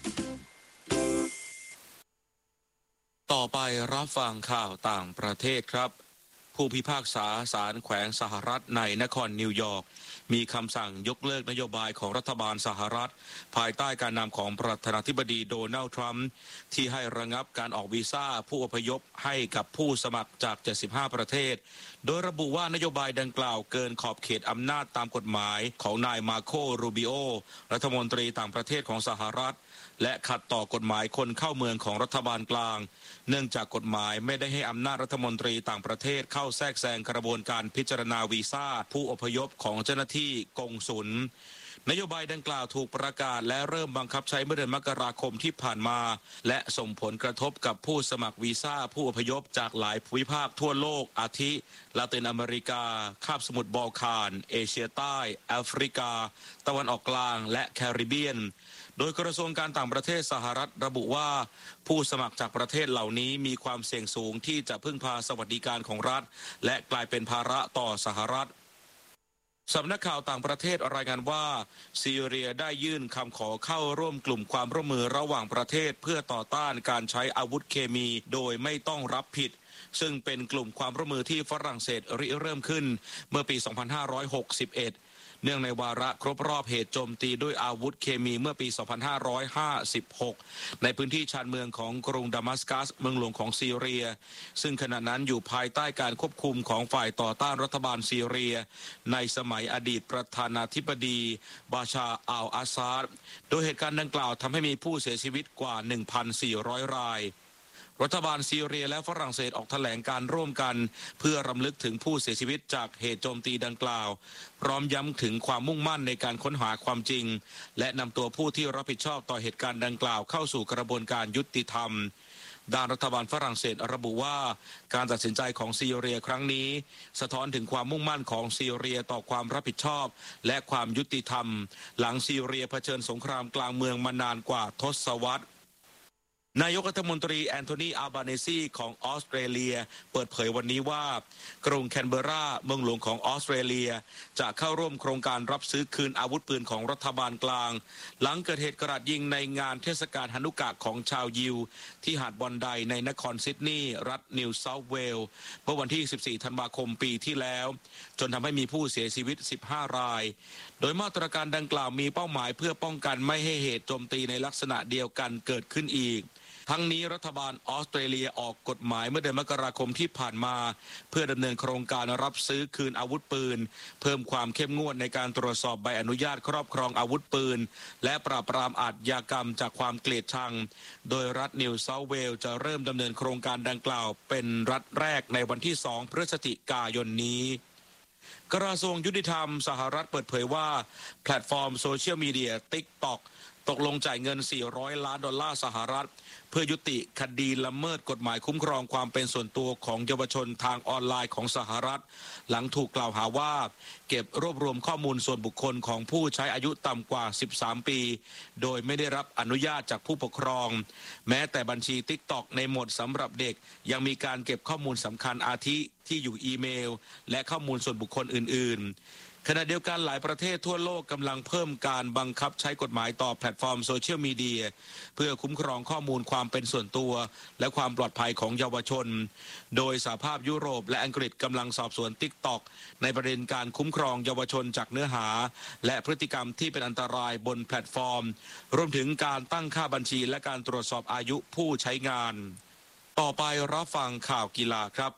ต่อไปรับฟังข่าวต่างประเทศครับผู้พิพากษาศาลแขวงสหรัฐในนครนิวยอร์กมีคำสั่งยกเลิกนโยบายของรัฐบาลสหรัฐภายใต้การนำของประธานาธิบดีโดนัลด์ทรัมป์ที่ให้ระงับการออกวีซ่าผู้อพยพให้กับผู้สมัครจากเจ็ดสิบห้าประเทศโดยระบุว่านโยบายดังกล่าวเกินขอบเขตอำนาจตามกฎหมายของนายมาโครูบิโอรัฐมนตรีต่างประเทศของสหรัฐและขัดต่อกฎหมายคนเข้าเมืองของรัฐบาลกลางเนื่องจากกฎหมายไม่ได้ให้อำนาจรัฐมนตรีต่างประเทศเข้าแทรกแซงกระบวนการพิจารณาวีซ่าผู้อพยพของเจ้าหน้าที่กงสุลนโยบายดังกล่าวถูกประกาศและเริ่มบังคับใช้เมื่อเดือนมกราคมที่ผ่านมาและส่งผลกระทบกับผู้สมัครวีซ่าผู้อพยพจากหลายภูมิภาคทั่วโลกอาทิลาตินอเมริกาคาบสมุทรบอลข่านเอเชียใต้แอฟริกาตะวันออกกลางและแคริบเบียนโดยกระทรวงการต่างประเทศสหรัฐระบุว่าผู้สมัครจากประเทศเหล่านี้มีความเสี่ยงสูงที่จะพึ่งพาสวัสดิการของรัฐและกลายเป็นภาระต่อสหรัฐสำนักข่าวต่างประเทศรายงานว่าซีเรียได้ยื่นคำขอเข้าร่วมกลุ่มความร่วมมือระหว่างประเทศเพื่อต่อต้านการใช้อาวุธเคมีโดยไม่ต้องรับผิดซึ่งเป็นกลุ่มความร่วมมือที่ฝรั่งเศสริเริ่มขึ้นเมื่อปี สองพันห้าร้อยหกสิบเอ็ดเนื่องในวาระครบรอบเหตุโจมตีด้วยอาวุธเคมีเมื่อปี สองพันห้าร้อยห้าสิบหก ในพื้นที่ชานเมืองของกรุงดามัสกัสเมืองหลวงของซีเรียซึ่งขณะนั้นอยู่ภายใต้การควบคุมของฝ่ายต่อต้านรัฐบาลซีเรียในสมัยอดีตประธานาธิบดีบาชาอัลอาซาดโดยเหตุการณ์ดังกล่าวทำให้มีผู้เสียชีวิตกว่า หนึ่งพันสี่ร้อย รายรัฐบาลซีเรียและฝรั่งเศสออกแถลงการร่วมกันเพื่อรำลึกถึงผู้เสียชีวิตจากเหตุโจมตีดังกล่าวพร้อมย้ำถึงความมุ่งมั่นในการค้นหาความจริงและนำตัวผู้ที่รับผิดชอบต่อเหตุการณ์ดังกล่าวเข้าสู่กระบวนการยุติธรรมด้านรัฐบาลฝรั่งเศสระบุว่าการตัดสินใจของซีเรียครั้งนี้สะท้อนถึงความมุ่งมั่นของซีเรียต่อความรับผิดชอบและความยุติธรรมหลังซีเรียเผชิญสงครามกลางเมืองมานานกว่าทศวรรษนายกรัฐมนตรีแอนโทนีอัลบาเนซีของออสเตรเลียเปิดเผยวันนี้ว่ากรุงแคนเบอราเมืองหลวงของออสเตรเลียจะเข้าร่วมโครงการรับซื้อคืนอาวุธปืนของรัฐบาลกลางหลังเกิดเหตุกราดยิงในงานเทศกาลฮานุกะของชาวยิวที่หาดบอนไดในนครซิดนีย์รัฐนิวเซาท์เวลส์เมื่อวันที่สิบสี่ธันวาคมปีที่แล้วจนทำให้มีผู้เสียชีวิตสิบห้ารายโดยมาตรการดังกล่าวมีเป้าหมายเพื่อป้องกันไม่ให้เหตุโจมตีในลักษณะเดียวกันเกิดขึ้นอีกทั้งนี้รัฐบาลออสเตรเลียออกกฎหมายเมื่อเดือนมกราคมที่ผ่านมาเพื่อดำเนินโครงการรับซื้อคืนอาวุธปืนเพิ่มความเข้มงวดในการตรวจสอบใบอนุญาตครอบครองอาวุธปืนและปราบปรามอาชญากรรมจากความเกลียดชังโดยรัฐนิวเซาท์เวลส์จะเริ่มดำเนินโครงการดังกล่าวเป็นรัฐแรกในวันที่สองพฤศจิกายนนี้กระทรวงยุติธรรมสหรัฐเปิดเผยว่าแพลตฟอร์มโซเชียลมีเดีย TikTok ตกลงจ่ายเงินสี่ร้อยล้านดอลลาร์สหรัฐเพื่อยุติคดีละเมิดกฎหมายคุ้มครองความเป็นส่วนตัวของเยาวชนทางออนไลน์ของสหรัฐหลังถูกกล่าวหาว่าเก็บรวบรวมข้อมูลส่วนบุคคลของผู้ใช้อายุต่ำกว่าสิบสามปีโดยไม่ได้รับอนุญาตจากผู้ปกครองแม้แต่บัญชี TikTok ในโหมดสำหรับเด็กยังมีการเก็บข้อมูลสำคัญอาทิที่อยู่อีเมลและข้อมูลส่วนบุคคลอื่นๆขณะเดียวกันหลายประเทศทั่วโลกกำลังเพิ่มการบังคับใช้กฎหมายต่อแพลตฟอร์มโซเชียลมีเดียเพื่อคุ้มครองข้อมูลความเป็นส่วนตัวและความปลอดภัยของเยาวชนโดยสหภาพยุโรปและอังกฤษกำลังสอบสวน ติ๊กต็อก ในประเด็นการคุ้มครองเยาวชนจากเนื้อหาและพฤติกรรมที่เป็นอันตรายบนแพลตฟอร์มรวมถึงการตั้งค่าบัญชีและการตรวจสอบอายุผู้ใช้งานต่อไปรับฟังข่าวกีฬาครับ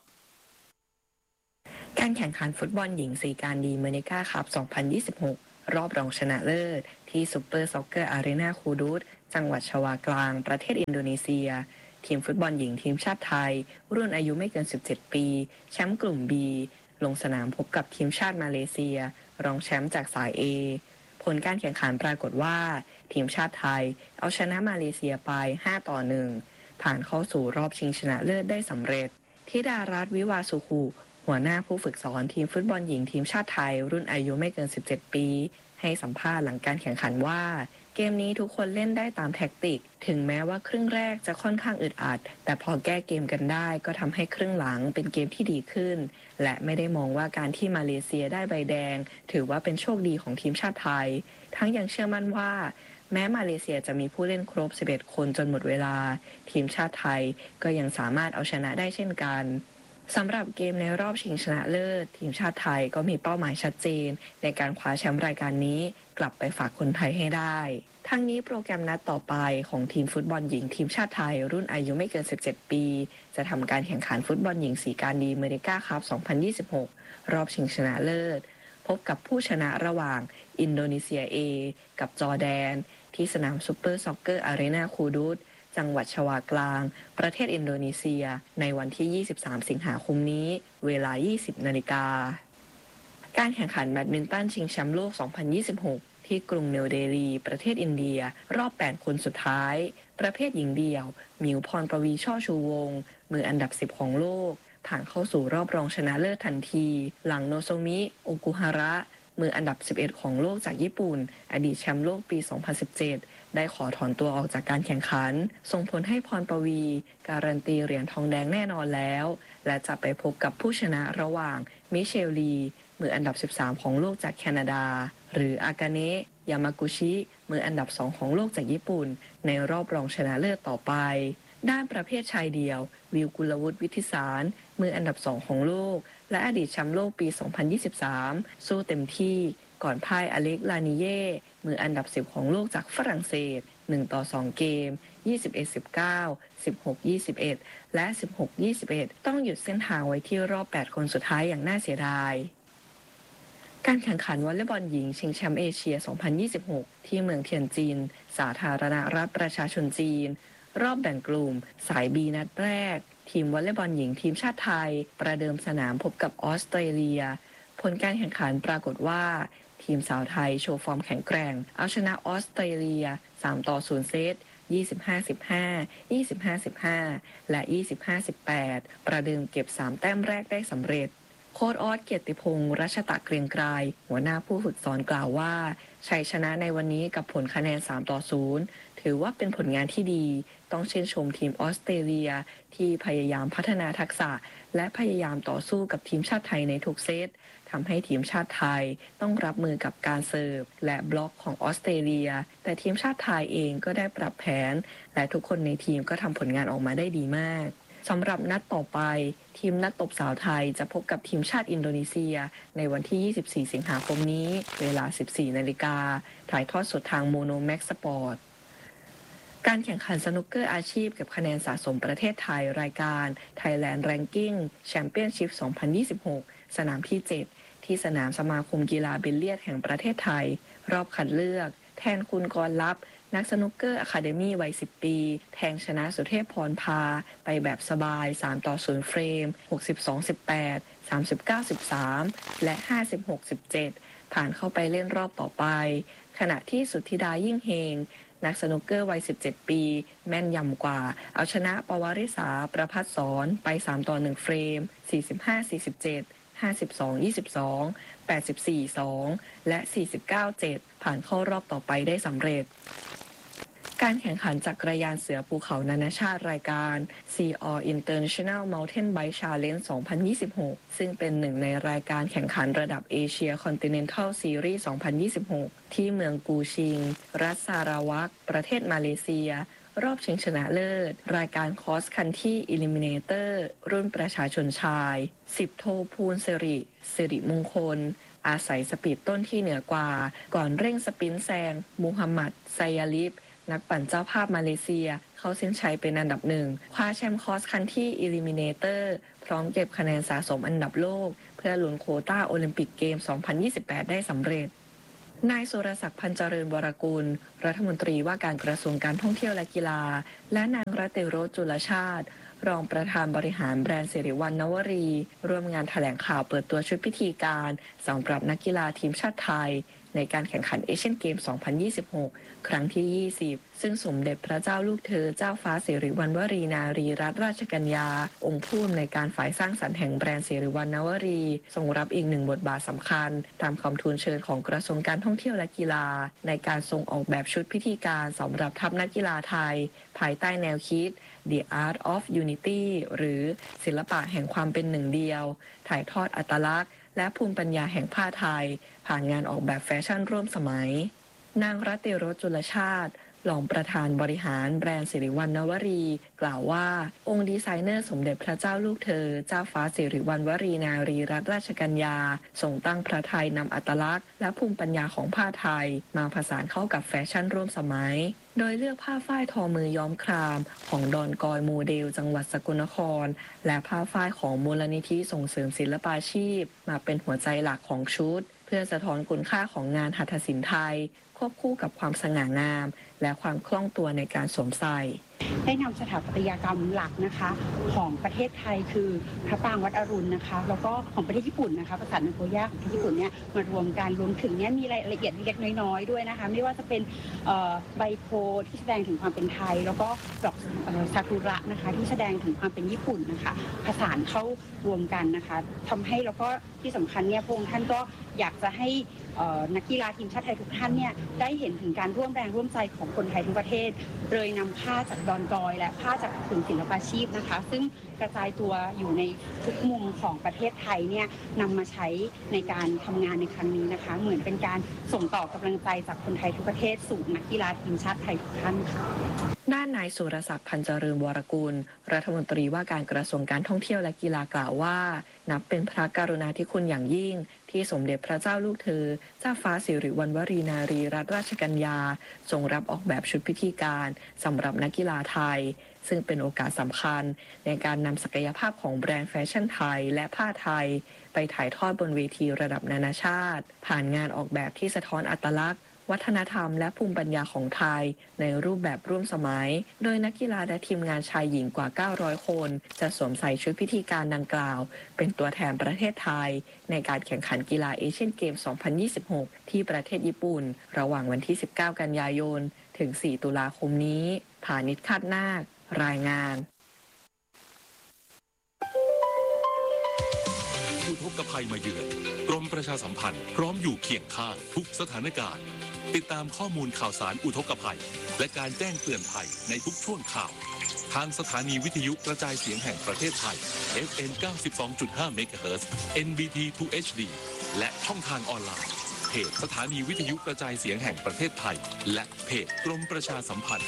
การแข่งขันฟุตบอลหญิงสีการดีเมเนกาคัพ สองพันยี่สิบหก รอบรองชนะเลิศที่ซูเปอร์ซ็อกเกอร์อารีนาคูดูตจังหวัดชวากลางประเทศอินโดนีเซียทีมฟุตบอลหญิงทีมชาติไทยรุ่นอายุไม่เกินสิบเจ็ดปีแชมป์กลุ่ม B ลงสนามพบกับทีมชาติมาเลเซียรองแชมป์จากสาย A ผลการแข่งขันปรากฏว่าทีมชาติไทยเอาชนะมาเลเซียไปห้าต่อหนึ่งผ่านเข้าสู่รอบชิงชนะเลิศได้สำเร็จธิดารัตน์วิวาสุขุหัวหน้าผู้ฝึกสอนทีมฟุตบอลหญิงทีมชาติไทยรุ่นอายุไม่เกินสิบเจ็ดปีให้สัมภาษณ์หลังการแข่งขันว่าเกมนี้ทุกคนเล่นได้ตามแท็กติกถึงแม้ว่าครึ่งแรกจะค่อนข้างอึดอัดแต่พอแก้เกมกันได้ก็ทำให้ครึ่งหลังเป็นเกมที่ดีขึ้นและไม่ได้มองว่าการที่มาเลเซียได้ใบแดงถือว่าเป็นโชคดีของทีมชาติไทยทั้งยังเชื่อมั่นว่าแม้มาเลเซียจะมีผู้เล่นครบสิบเอ็ดคนจนหมดเวลาทีมชาติไทยก็ยังสามารถเอาชนะได้เช่นกันสำหรับเกมในรอบชิงชนะเลิศทีมชาติไทยก็มีเป้าหมายชัดเจนในการคว้าแชมป์รายการนี้กลับไปฝากคนไทยให้ได้ทั้งนี้โปรแกรมนัดต่อไปของทีมฟุตบอลหญิงทีมชาติไทยรุ่นอายุไม่เกินสิบเจ็ดปีจะทำการแข่งขันฟุตบอลหญิงสีการดีเมเนกาคัพ สองพันยี่สิบหก รอบชิงชนะเลิศพบกับผู้ชนะระหว่างอินโดนีเซีย A กับจอร์แดนที่สนามซูเปอร์ซ็อกเกอร์อารีนาคูดูตจังหวัดชวากลางประเทศอินโดนีเซียในวันที่ยี่สิบสามสิงหาคมนี้เวลา ยี่สิบนาฬิกาการแข่งขันแบดมินตันชิงแชมป์โลก สองพันยี่สิบหก ที่กรุงนิวเดลีประเทศอินเดียรอบแปดคนสุดท้ายประเภทหญิงเดี่ยวมิวพรประวีช่อชูวงศ์มืออันดับสิบของโลกผ่านเข้าสู่รอบรองชนะเลิศทันทีหลังโนโซมิโอกุฮาระมืออันดับสิบเอ็ดของโลกจากญี่ปุ่นอดีตแชมป์โลกปี สองพันสิบเจ็ดได้ขอถอนตัวออกจากการแข่งขันส่งผลให้พรประวีการันตีเหรียญทองแดงแน่นอนแล้วและจะไปพบกับผู้ชนะระหว่างมิเชลลีมืออันดับสิบสามของโลกจากแคนาดาหรืออากาเนะยามากุชิมืออันดับสองของโลกจากญี่ปุ่นในรอบรองชนะเลิศต่อไปด้านประเภทชายเดี่ยววิวกุลวุฒิวิทิสารมืออันดับสองของโลกและอดีตแชมป์โลกปี สองพันยี่สิบสาม สู้เต็มที่ก่อนพ่ายอเล็กลานิเย่มืออันดับสิบของโลกจากฝรั่งเศสหนึ่งต่อสองเกม ยี่สิบเอ็ด สิบเก้า สิบหก ยี่สิบเอ็ด และ สิบหก ยี่สิบเอ็ด ต้องหยุดเส้นทางไว้ที่รอบแปดคนสุดท้ายอย่างน่าเสียดายการแข่งขันวอลเลย์บอลหญิงชิงแชมป์เอเชีย สองพันยี่สิบหก ที่เมืองเทียนจินสาธารณรัฐประชาชนจีนรอบแบ่งกลุ่มสาย B นัดแรกทีมวอลเลย์บอลหญิงทีมชาติไทยประเดิมสนามพบกับออสเตรเลียผลการแข่งขันปรากฏว่าทีมสาวไทยโชว์ฟอร์มแข็งแกร่งเอาชนะออสเตรเลียสามต่อศูนย์เซต ยี่สิบห้า สิบห้า ยี่สิบห้า สิบห้า และ ยี่สิบห้า สิบแปด ประเดิมเก็บสามแต้มแรกได้สำเร็จโค้ชออสเกียรติพงศ์รัชตะเกรียงไกรหัวหน้าผู้ฝึกสอนกล่าวว่าชัยชนะในวันนี้กับผลคะแนนสามต่อศูนย์ถือว่าเป็นผลงานที่ดีต้องชื่นชมทีมออสเตรเลียที่พยายามพัฒนาทักษะและพยายามต่อสู้กับทีมชาติไทยในทุกเซตทำให้ทีมชาติไทยต้องรับมือกับการเสิร์ฟและบล็อกของออสเตรเลียแต่ทีมชาติไทยเองก็ได้ปรับแผนและทุกคนในทีมก็ทำผลงานออกมาได้ดีมากสำหรับนัดต่อไปทีมนักตบสาวไทยจะพบกับทีมชาติอินโดนีเซียในวันที่ยี่สิบสี่สิงหาคมนี้เวลา สิบสี่นาฬิกาถ่ายทอดสดทางโมโนแม็กซ์สปอร์ตการแข่งขันสนุกเกอร์อาชีพกับคะแนนสะสมประเทศไทยรายการ Thailand Ranking Championship สองพันยี่สิบหก สนามที่เจ็ดที่สนามสมาคมกีฬาบิลเลียดแห่งประเทศไทยรอบคัดเลือกแทนคุณกรลับนักสนุกเกอร์อะคาเดมี่วัยสิบปีแทงชนะสุเทพพรพาไปแบบสบายสามต่อศูนย์เฟรม หกสิบสอง สิบแปด สามสิบเก้า สิบสาม และ ห้าสิบหก สิบเจ็ด ผ่านเข้าไปเล่นรอบต่อไปขณะที่สุทธิดายิ่งเฮงนักสนุกเกอร์วัยสิบเจ็ดปีแม่นยำกว่าเอาชนะปวาริสาประภัสสรไปสามต่อหนึ่งเฟรม สี่สิบห้า สี่สิบเจ็ด ห้าสิบสอง ยี่สิบสอง แปดสิบสี่ สอง และ สี่สิบเก้า เจ็ด ผ่านเข้ารอบต่อไปได้สำเร็จกการแข่งขันจักรยานเสือภูเขานานาชาติรายการ Sea All International Mountain Bike Challenge สองพันยี่สิบหก ซึ่งเป็นหนึ่งในรายการแข่งขันระดับเอเชีย Continental Series สองพันยี่สิบหก ที่เมืองกูชิงรัฐซาราวักประเทศมาเลเซียรอบชิงชนะเลิศรายการ Cross Country Eliminator รุ่นประชาชนชายสิบโทภูลสิริสิริมงคลอาศัยสปีดต้นที่เหนือกว่าก่อนเร่งสปรินต์แซงมูฮัมหมัดไซยาลิฟนักปั่นเจ้าภาพมาเลเซียเข้าเส้นชัยเป็นอันดับหนึ่งคว้าแชมป์คอสคันที่อิลิมิเนเตอร์พร้อมเก็บคะแนนสะสมอันดับโลกเพื่อลุ้นโควต้าโอลิมปิกเกม สองพันยี่สิบแปด ได้สำเร็จนายสุรศักดิ์พันเจริญวรกุลรัฐมนตรีว่าการกระทรวงการท่องเที่ยวและกีฬาและนางรัตติโรจน์จุลชาติรองประธานบริหารแบรนด์สิริวัณณวรีร่วมงานแถลงข่าวเปิดตัวชุดพิธีการสำหรับนักกีฬาทีมชาติไทยในการแข่งขันเอเชียนเกม สองพันยี่สิบหก ครั้งที่ ยี่สิบ ซึ่งสมเด็จพระเจ้าลูกเธอเจ้าฟ้าสิริวัณวรีนารีรัตนราชกัญญาองค์ผู้อำนวยการฝ่ายสร้างสรรค์แห่งแบรนด์สิริวัณณวรีทรงรับอีกหนึ่งบทบาทสำคัญตามคำทูลเชิญของกระทรวงการท่องเที่ยวและกีฬาในการทรงออกแบบชุดพิธีการสำหรับทัพนักกีฬาไทยภายใต้แนวคิด The Art of Unity หรือศิลปะแห่งความเป็นหนึ่งเดียวถ่ายทอดอัตลักษณ์และภูมิปัญญาแห่งผ้าไทยผ่านงานออกแบบแฟชั่นร่วมสมัยนางรัตติโรจน์จุลชาติรองประธานบริหารแบรนด์สิริวัณณวรีกล่าวว่าองค์ดีไซเนอร์สมเด็จพระเจ้าลูกเธอเจ้าฟ้าสิริวัณวรีนารีรัตนราชกัญญาทรงตั้งพระทัยนำอัตลักษณ์และภูมิปัญญาของผ้าไทยมาผสานเข้ากับแฟชั่นร่วมสมัยโดยเลือกผ้าฝ้ายทอมือย้อมครามของดอนกอยโมเดลจังหวัดสกลนครและผ้าฝ้ายของมูลนิธิส่งเสริมศิลปาชีพมาเป็นหัวใจหลักของชุดเพื่อสะท้อนคุณค่าของงานหัตถศิลป์ไทยควบคู่กับความสง่างามและความคล่องตัวในการสวมใส่ได้นำสถาปัตยกรรมหลักนะคะของประเทศไทยคือพระปรางวัดอรุณนะคะแล้วก็ของประเทศญี่ปุ่นนะคะปราสาทนาโกย่าของประเทศญี่ปุ่นเนี่ยมารวมกันรวมถึงเนี่ยมีรายละเอียดเล็กๆน้อยๆด้วยนะคะไม่ว่าจะเป็นใบโพที่แสดงถึงความเป็นไทยแล้วก็ดอกซากุระนะคะที่แสดงถึงความเป็นญี่ปุ่นนะคะผสานเข้ารวมกันนะคะทำให้แล้วก็ที่สำคัญเนี่ยพระองค์ท่านก็อยากจะให้นักกีฬาทีมชาติไทยทุกท่านเนี่ยได้เห็นถึงการร่วมแรงร่วมใจของคนไทยทุกประเทศเลยนำผ้าจากดอนกอยและผ้าจากศูนย์ศิลปาชีพนะคะซึ่งกระจายตัวอยู่ในทุกมุมของประเทศไทยเนี่ยนำมาใช้ในการทำงานในครั้งนี้นะคะเหมือนเป็นการส่งต่อกำลังใจจากคนไทยทุกประเทศสู่นักกีฬาทีมชาติไทยทุกท่านค่ะด้านนายสุรศักดิ์พันเจริญวรกุลรัฐมนตรีว่าการกระทรวงการท่องเที่ยวและกีฬากล่าวว่านับเป็นพระกรุณาธิคุณอย่างยิ่งที่สมเด็จพระเจ้าลูกเธอเจ้าฟ้าสิริวัณวรีนารีรัตนราชกัญญาทรงรับออกแบบชุดพิธีการสำหรับนักกีฬาไทยซึ่งเป็นโอกาสสำคัญในการนำศักยภาพของแบรนด์แฟชั่นไทยและผ้าไทยไปถ่ายทอดบนเวทีระดับนานาชาติผ่านงานออกแบบที่สะท้อนอัตลักษณ์วัฒนธรรมและภูมิปัญญาของไทยในรูปแบบร่วมสมัยโดยนักกีฬาและทีมงานชายหญิงกว่าเก้าร้อยคนจะสวมใส่ชุดพิธีการดังกล่าวเป็นตัวแทนประเทศไทยในการแข่งขันกีฬาเอเชียนเกม สองพันยี่สิบหก ที่ประเทศญี่ปุ่นระหว่างวันที่ สิบเก้า กันยายนถึง สี่ ตุลาคมนี้ผานิช คาดนาครายงานอุทกภัยมาเยือนกรมประชาสัมพันธ์พร้อมอยู่เคียงข้างทุกสถานการณ์ติดตามข้อมูลข่าวสารอุทกภัยและการแจ้งเตือนภัยในทุกช่วงข่าวทางสถานีวิทยุกระจายเสียงแห่งประเทศไทย เอฟ เอ็ม เก้าสิบสองจุดห้า เมกะเฮิรตซ์ เอ็น บี ที ทู เอช ดี และช่องทางออนไลน์เพจสถานีวิทยุกระจายเสียงแห่งประเทศไทยและเพจกรมประชาสัมพันธ์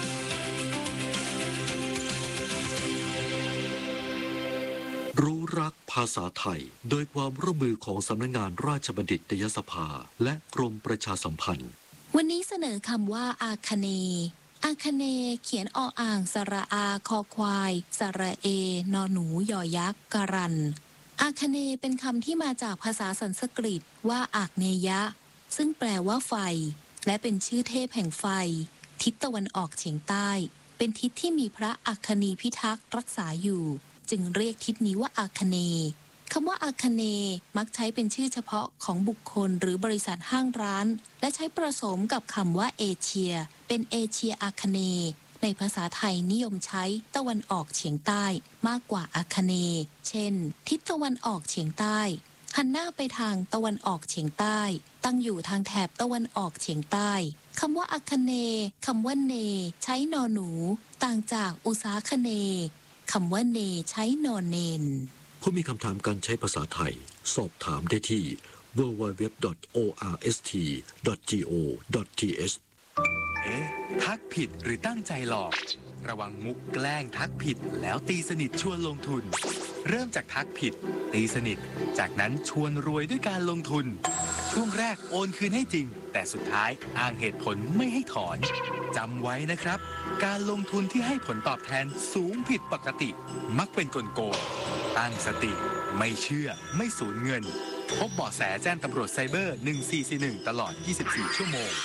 รู้รักภาษาไทยโดยความร่วมมือของสำนักงานราชบัณฑิตยสภาและกรมประชาสัมพันธ์วันนี้เสนอคำว่าอาคเนย์อาคเนย์เขียนออ่างสระอาคอควายสระเอนอหนูยอยักษ์การันอาคเนย์เป็นคำที่มาจากภาษาสันสกฤตว่าอากเนยะซึ่งแปลว่าไฟและเป็นชื่อเทพแห่งไฟทิศตะวันออกเฉียงใต้เป็นทิศที่มีพระอัคคณีพิทักษ์รักษาอยู่จึงเรียกทิศนี้ว่าอาคเนย์คำว่าอาคเนย์มักใช้เป็นชื่อเฉพาะของบุคคลหรือบริษัทห้างร้านและใช้ผสมกับคำว่าเอเชียเป็นเอเชียอาคเนย์ในภาษาไทยนิยมใช้ตะวันออกเฉียงใต้มากกว่าอาคเนย์เช่นทิศตะวันออกเฉียงใต้หันหน้าไปทางตะวันออกเฉียงใต้ตั้งอยู่ทางแถบตะวันออกเฉียงใต้คำว่าอัคเนคำว่าเนใช้นอหนูต่างจากอุษาคเนคำว่าเนใช้นอนเนนผู้มีคำถามการใช้ภาษาไทยสอบถามได้ที่ ดับเบิลยู ดับเบิลยู ดับเบิลยู ดอท โอ อาร์ เอส ที ดอท จี โอ ดอท ที เอชเอ๊ะทักผิดหรือตั้งใจหลอกระวังมุกแกล้งทักผิดแล้วตีสนิทชวนลงทุนเริ่มจากทักผิดตีสนิทจากนั้นชวนรวยด้วยการลงทุนช่วงแรกโอนคืนให้จริงแต่สุดท้ายอ้างเหตุผลไม่ให้ถอนจำไว้นะครับการลงทุนที่ให้ผลตอบแทนสูงผิดปกติมักเป็นกลโกงตั้งสติไม่เชื่อไม่สูญเงินพบเบาะแสแจ้งตำรวจไซเบอร์หนึ่งสี่สี่หนึ่งตลอดยี่สิบสี่ชั่วโมง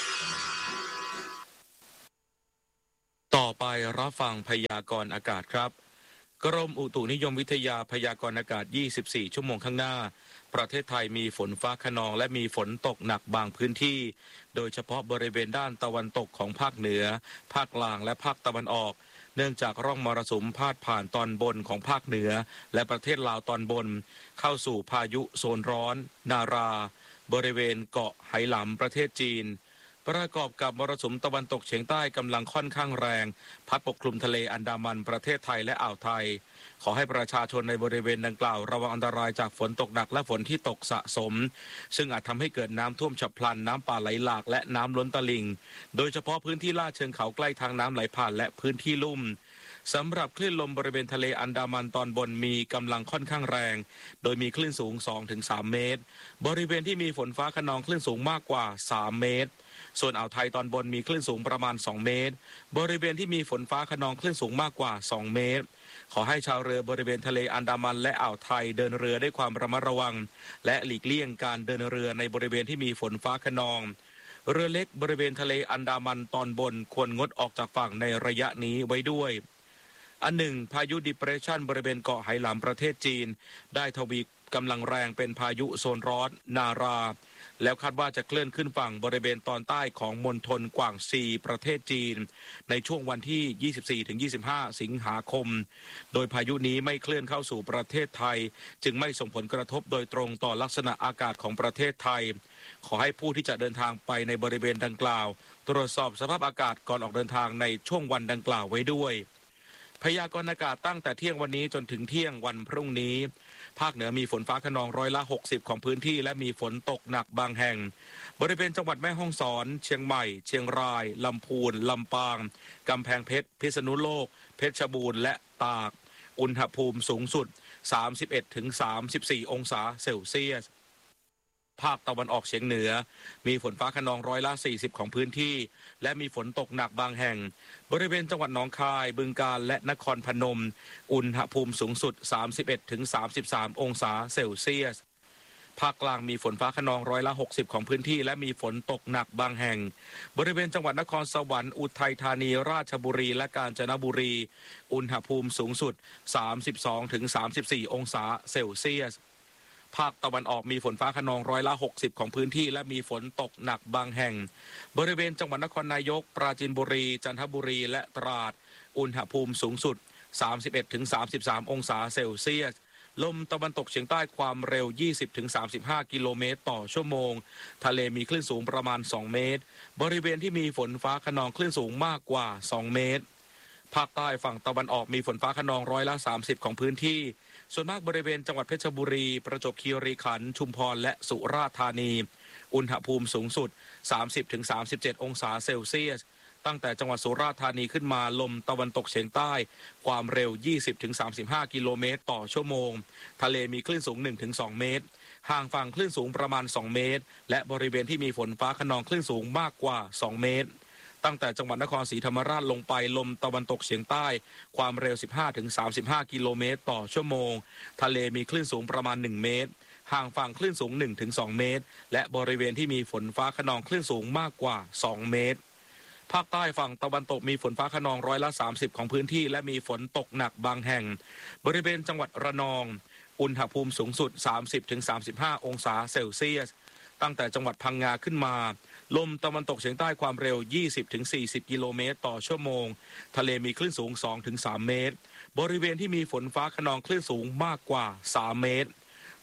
ต่อไปรับฟังพยากรณ์อากาศครับกรมอุตุนิยมวิทยาพยากรณ์อากาศยี่สิบสี่ชั่วโมงข้างหน้าประเทศไทยมีฝนฟ้าคะนองและมีฝนตกหนักบางพื้นที่โดยเฉพาะบริเวณด้านตะวันตกของภาคเหนือภาคกลางและภาคตะวันออกเนื่องจากร่องมรสุมพาดผ่านตอนบนของภาคเหนือและประเทศลาวตอนบนเข้าสู่พายุโซนร้อนนาราบริเวณเกาะไหหลำประเทศจีนประกอบกับมรสุมตะวันตกเฉียงใต้กำลังค่อนข้างแรงพัดปกคลุมทะเลอันดามันประเทศไทยและอ่าวไทยขอให้ประชาชนในบริเวณดังกล่าวระวังอันตรายจากฝนตกหนักและฝนที่ตกสะสมซึ่งอาจทำให้เกิดน้ำท่วมฉับพลันน้ำป่าไหลหลากและน้ำล้นตลิ่งโดยเฉพาะพื้นที่ลาดเชิงเขาใกล้ทางน้ำไหลผ่านและพื้นที่ลุ่มสำหรับคลื่นลมบริเวณทะเลอันดามันตอนบนมีกำลังค่อนข้างแรงโดยมีคลื่นสูง สองถึงสาม เมตรบริเวณที่มีฝนฟ้าคะนองคลื่นสูงมากกว่าสามเมตรส่วนอ่าวไทยตอนบนมีคลื่นสูงประมาณสองเมตรบริเวณที่มีฝนฟ้าคะนองคลื่นสูงมากกว่าสองเมตรขอให้ชาวเรือบริเวณทะเลอันดามันและอ่าวไทยเดินเรือด้วยความระมัดระวังและหลีกเลี่ยงการเดินเรือในบริเวณที่มีฝนฟ้าคะนองเรือเล็กบริเวณทะเลอันดามันตอนบนควรงดออกจากฝั่งในระยะนี้ไว้ด้วยอันหนึ่งพายุดิเพรสชันบริเวณเกาะไหหลำประเทศจีนได้ทวีกำลังแรงเป็นพายุโซนร้อนนาราแล้วคาดว่าจะเคลื่อนขึ้นฝั่งบริเวณตอนใต้ของมณฑลกวางซีประเทศจีนในช่วงวันที่ ยี่สิบสี่ถึงยี่สิบห้า สิงหาคมโดยพายุนี้ไม่เคลื่อนเข้าสู่ประเทศไทยจึงไม่ส่งผลกระทบโดยตรงต่อลักษณะอากาศของประเทศไทยขอให้ผู้ที่จะเดินทางไปในบริเวณดังกล่าวตรวจสอบสภาพอากาศก่อนออกเดินทางในช่วงวันดังกล่าวไว้ด้วยพยากรณ์อากาศตั้งแต่เที่ยงวันนี้จนถึงเที่ยงวันพรุ่งนี้ภาคเหนือมีฝนฟ้าคะนองร้อยละหกสิบของพื้นที่และมีฝนตกหนักบางแห่งบริเวณจังหวัดแม่ฮ่องสอนเชียงใหม่เชียงรายลำพูนลำปางกำแพงเพชรพิษณุโลกเพชรบูรณ์และตากอุณหภูมิสูงสุด สามสิบเอ็ดถึงสามสิบสี่ องศาเซลเซียสภาคตะวันออกเฉียงเหนือมีฝนฟ้าคะนองร้อยละสี่สิบของพื้นที่และมีฝนตกหนักบางแห่งบริเวณจังหวัดหนองคายบึงกาฬและนครพนมอุณหภูมิสูงสุด สามสิบเอ็ดถึงสามสิบสาม องศาเซลเซียสภาคกลางมีฝนฟ้าคะนองร้อยละหกสิบของพื้นที่และมีฝนตกหนักบางแห่งบริเวณจังหวัดนครสวรรค์อุทัยธานีราชบุรีและกาญจนบุรีอุณหภูมิสูงสุด สามสิบสองถึงสามสิบสี่ องศาเซลเซียสภาคตะวันออกมีฝนฟ้าคะนองร้อยละหกสิบของพื้นที่และมีฝนตกหนักบางแห่งบริเวณจังหวัดนครนายกปราจีนบุรีจันทบุรีและตราดอุณหภูมิสูงสุด สามสิบเอ็ดถึงสามสิบสาม องศาเซลเซียสลมตะวันตกเฉียงใต้ความเร็ว ยี่สิบถึงสามสิบห้า กิโลเมตรต่อชั่วโมงทะเลมีคลื่นสูงประมาณสองเมตรบริเวณที่มีฝนฟ้าคะนองคลื่นสูงมากกว่าสองเมตรภาคใต้ฝั่งตะวันออกมีฝนฟ้าคะนองร้อยละสามสิบของพื้นที่ส่วนมากบริเวณจังหวัดเพชรบุรีประจวบคีรีขันธ์ชุมพรและสุราษฎร์ธานีอุณหภูมิสูงสุด สามสิบถึงสามสิบเจ็ด องศาเซลเซียสตั้งแต่จังหวัดสุราษฎร์ธานีขึ้นมาลมตะวันตกเฉียงใต้ความเร็ว ยี่สิบถึงสามสิบห้า กิโลเมตรต่อชั่วโมงทะเลมีคลื่นสูง หนึ่งถึงสอง เมตรห่างฝั่งคลื่นสูงประมาณสองเมตรและบริเวณที่มีฝนฟ้าคะนองคลื่นสูงมากกว่าสองเมตรตั้งแต่จังหวัดนครศรีธรรมราชลงไปลมตะวันตกเฉียงใต้ความเร็ว สิบห้าถึงสามสิบห้า กิโลเมตรต่อชั่วโมงทะเลมีคลื่นสูงประมาณหนึ่งเมตรห่างฝั่งคลื่นสูง หนึ่งถึงสอง เมตรและบริเวณที่มีฝนฟ้าคะนองคลื่นสูงมากกว่าสองเมตรภาคใต้ฝั่งตะวันตกมีฝนฟ้าคะนองร้อยละสามสิบของพื้นที่และมีฝนตกหนักบางแห่งบริเวณจังหวัดระนองอุณหภูมิสูงสุด สามสิบถึงสามสิบห้า องศาเซลเซียสตั้งแต่จังหวัดพังงาขึ้นมาลมตะวันตกเฉียงใต้ความเร็ว ยี่สิบถึงสี่สิบ กิโลเมตรต่อชั่วโมงทะเลมีคลื่นสูง สองถึงสาม เมตรบริเวณที่มีฝนฟ้าคะนองคลื่นสูงมากกว่าสามเมตร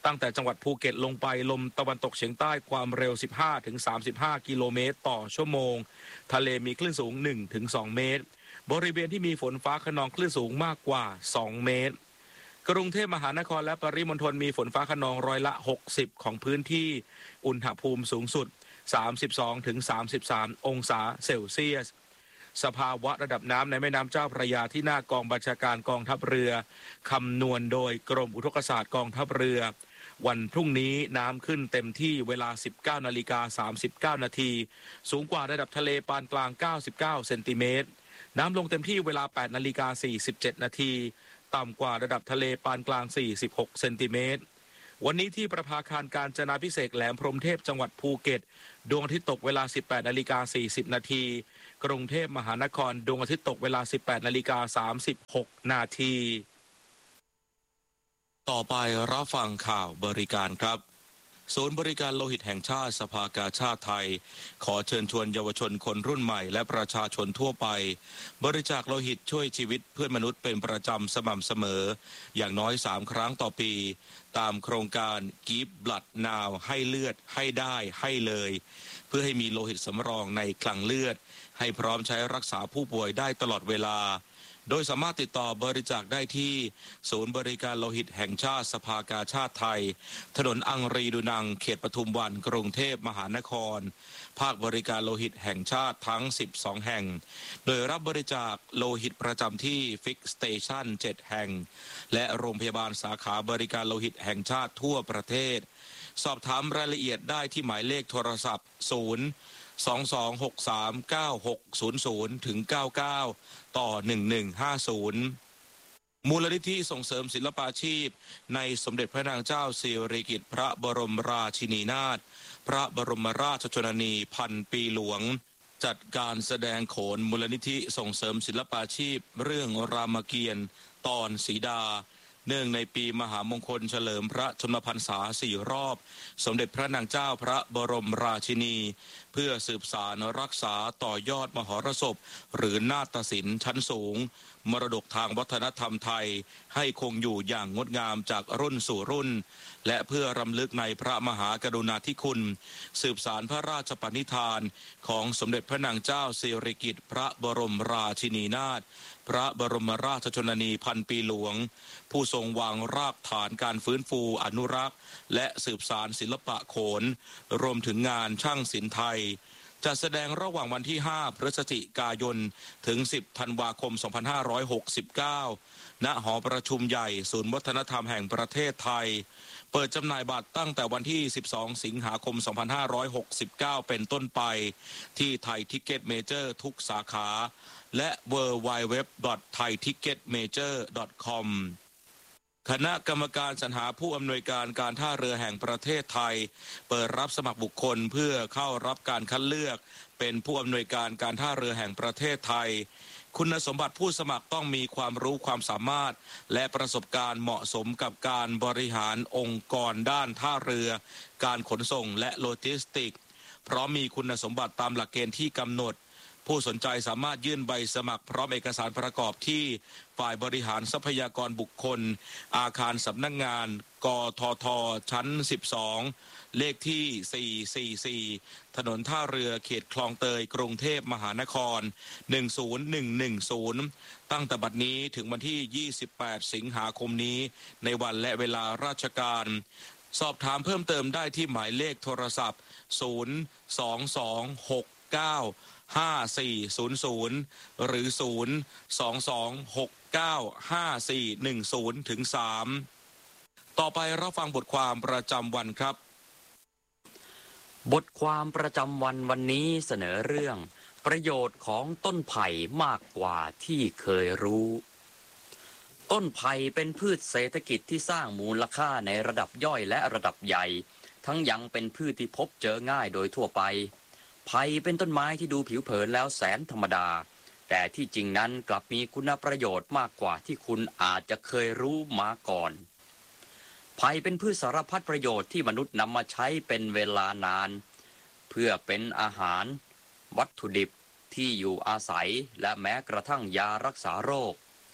ตั้งแต่จังหวัดภูเก็ตลงไปลมตะวันตกเฉียงใต้ความเร็ว สิบห้าถึงสามสิบห้า กิโลเมตรต่อชั่วโมงทะเลมีคลื่นสูง หนึ่งถึงสอง เมตรบริเวณที่มีฝนฟ้าคะนองคลื่นสูงมากกว่าสองเมตรกรุงเทพมหานครและปริมณฑลมีฝนฟ้าคะนองร้อยละหกสิบของพื้นที่อุณหภูมิสูงสุด สามสิบสองถึงสามสิบสาม องศาเซลเซียสสภาวะระดับน้ำในแม่น้ำเจ้าพระยาที่หน้ากองบัญชาการกองทัพเรือคำนวณโดยกรมอุทกศาสตร์กองทัพเรือวันพรุ่งนี้น้ำขึ้นเต็มที่เวลา สิบเก้านาฬิกาสามสิบเก้า นาทีสูงกว่าระดับทะเลปานกลางเก้าสิบเก้าเซนติเมตรน้ำลงเต็มที่เวลา แปดนาฬิกาสี่สิบเจ็ด นาทีต่ำกว่าระดับทะเลปานกลางสี่สิบหกเซนติเมตรวันนี้ที่ประภาคารกาญจนาภิเษกแหลมพรหมเทพจังหวัดภูเก็ตดวงอาทิตย์ตกเวลา สิบแปดนาฬิกาสี่สิบ นาทีกรุงเทพมหานครดวงอาทิตย์ตกเวลา สิบแปดนาฬิกาสามสิบหก นาทีต่อไปรับฟังข่าวบริการครับศูนย์บริการโลหิตแห่งชาติสภากาชาดไทยขอเชิญชวนเยาวชนคนรุ่นใหม่และประชาชนทั่วไปบริจาคโลหิตช่วยชีวิตเพื่อนมนุษย์เป็นประจำสม่ำเสมออย่างน้อยสามครั้งต่อปีตามโครงการ Give Blood Now ให้เลือดให้ได้ให้เลยเพื่อให้มีโลหิตสำรองในคลังเลือดให้พร้อมใช้รักษาผู้ป่วยได้ตลอดเวลาโดยสามารถติดต่อบริจาคได้ที่ศูนย์บริการโลหิตแห่งชาติสภากาชาดไทยถนนอังรีดูนังเขตปทุมวันกรุงเทพมหานครภาคบริการโลหิตแห่งชาติทั้งสิบสองแห่งโดยรับบริจาคโลหิตประจำที่ฟิกสเตชันเจ็ดแห่งและโรงพยาบาลสาขาบริการโลหิตแห่งชาติทั่วประเทศสอบถามรายละเอียดได้ที่หมายเลขโทรศัพท์ศูนย์ สอง สอง หก สาม เก้า หก ศูนย์ ศูนย์ ถึง เก้า เก้า ต่อ หนึ่ง หนึ่ง ห้า ศูนย์มูลนิธิส่งเสริมศิลปาชีพในสมเด็จพระนางเจ้าสิริกิติ์พระบรมราชินีนาถพระบรมราชชนนีพันปีหลวงจัดการแสดงโขนมูลนิธิส่งเสริมศิลปาชีพเรื่องรามเกียรติ์ตอนสีดาเนื่องในปีมหามงคลเฉลิมพระชนมพรรษาสี่รอบสมเด็จพระนางเจ้าพระบรมราชินีเพื่อสืบสานรักษาต่อยอดมหรสพหรือนาฏศิลป์ชั้นสูงมรดกทางวัฒนธรรมไทยให้คงอยู่อย่างงดงามจากรุ่นสู่รุ่นและเพื่อรำลึกในพระมหากรุณาธิคุณสืบสานพระราชปณิธานของสมเด็จพระนางเจ้าสิริกิติ์พระบรมราชินีนาถพระบรมราชชนนีพันปีหลวงผู้ทรงวางรากฐานการฟื้นฟูอนุรักษ์และสืบสานศิลปะโขนรวมถึงงานช่างศิลป์ไทยจัดแสดงระหว่างวันที่ห้าพฤศจิกายนถึงสิบธันวาคมสองพันห้าร้อยหกสิบเก้าณหอประชุมใหญ่ศูนย์วัฒนธรรมแห่งประเทศไทยเปิดจำหน่ายบัตรตั้งแต่วันที่สิบสองสิงหาคมสองพันห้าร้อยหกสิบเก้าเป็นต้นไปที่ไทยทิกเก็ตเมเจอร์ทุกสาขาและ ดับเบิลยู ดับเบิลยู ดับเบิลยู ดอท ไทย ทิกเก็ต เมเจอร์ ดอท คอม คณะกรรมการสรรหาผู้อำนวยการการท่าเรือแห่งประเทศไทยเปิดรับสมัครบุคคลเพื่อเข้ารับการคัดเลือกเป็นผู้อำนวยการการท่าเรือแห่งประเทศไทยคุณสมบัติผู้สมัครต้องมีความรู้ความสามารถและประสบการณ์เหมาะสมกับการบริหารองค์กรด้านท่าเรือการขนส่งและโลจิสติกส์พร้อมมีคุณสมบัติตามหลักเกณฑ์ที่กำหนดผู้สนใจสามารถยื่นใบสมัครพร้อมเอกสารประกอบที่ฝ่ายบริหารทรัพยากรบุคคลอาคารสำนักงานกททชั้นสิบสองเลขที่สี่สี่สี่ถนนท่าเรือเขตคลองเตยกรุงเทพมหานครหนึ่งศูนย์หนึ่งหนึ่งศูนย์ตั้งแต่บัดนี้ถึงวันที่ยี่สิบแปดสิงหาคมนี้ในวันและเวลาราชการสอบถามเพิ่มเติมได้ที่หมายเลขโทรศัพท์ศูนย์ สอง สอง หก เก้า ห้า สี่ ศูนย์ ศูนย์หรือศูนย์ สอง สอง หก เก้า ห้า สี่ หนึ่ง ศูนย์ ถึง สาม ต่อไปรับฟังบทความประจำวันครับบทความประจำวันวันนี้เสนอเรื่องประโยชน์ของต้นไผ่มากกว่าที่เคยรู้ต้นไผ่เป็นพืชเศรษฐกิจที่สร้างมูลค่าในระดับย่อยและระดับใหญ่ทั้งยังเป็นพืชที่พบเจอง่ายโดยทั่วไปไผ่เป็นต้นไม้ที่ดูผิวเผินแล้วแสนธรรมดาแต่ที่จริงนั้นกลับมีคุณประโยชน์มากกว่าที่คุณอาจจะเคยรู้มาก่อนไผ่เป็นพืชสารพัดประโยชน์ที่มนุษย์นำมาใช้เป็นเวลานานเพื่อเป็นอาหารวัตถุดิบที่อยู่อาศัยและแม้กระทั่งยารักษาโรคไ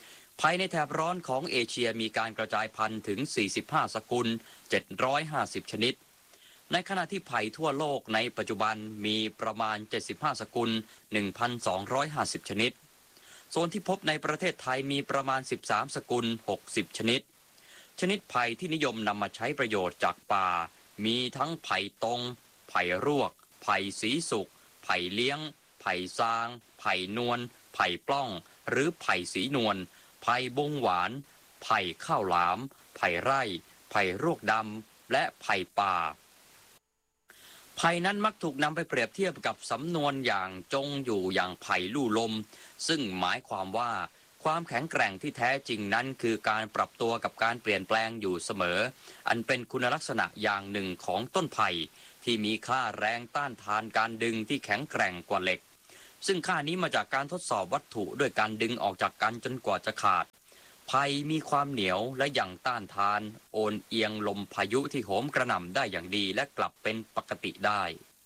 ภัยในแถบร้อนของเอเชียมีการกระจายพันธุ์ถึง สี่สิบห้า สกุล เจ็ดร้อยห้าสิบ ชนิดในขณะที่ภัยทั่วโลกในปัจจุบันมีประมาณ เจ็ดสิบห้า สกุล หนึ่งพันสองร้อยห้าสิบ ชนิดโซนที่พบในประเทศไทยมีประมาณ สิบสาม สกุล หกสิบ ชนิดชนิดไผ่ที่นิยมนำมาใช้ประโยชน์จากป่ามีทั้งไผ่ตงไผ่รวกไผ่สีสุกไผ่เลี้ยงไผ่ซางไผ่นวลไผ่ปล้องหรือไผ่สีนวลไผ่บงหวานไผ่ข้าวหลามไผ่ไร่ไผ่รวกดำและไผ่ป่าไผ่นั้นมักถูกนำไปเปรียบเทียบกับสำนวนอย่างจงอยู่อย่างไผ่ลู่ลมซึ่งหมายความว่าความแข็งแกร่งที่แท้จริงนั้นคือการปรับตัวกับการเปลี่ยนแปลงอยู่เสมออันเป็นคุณลักษณะอย่างหนึ่งของต้นไผ่ที่มีค่าแรงต้านทานการดึงที่แข็งแกร่งกว่าเหล็กซึ่งค่านี้มาจากการทดสอบวัตถุด้วยการดึงออกจากกันจนกว่าจะขาดไผ่มีความเหนียวและยังต้านทานโอนเอียงลมพายุที่โหมกระหน่ำได้อย่างดีและกลับเป็นปกติได้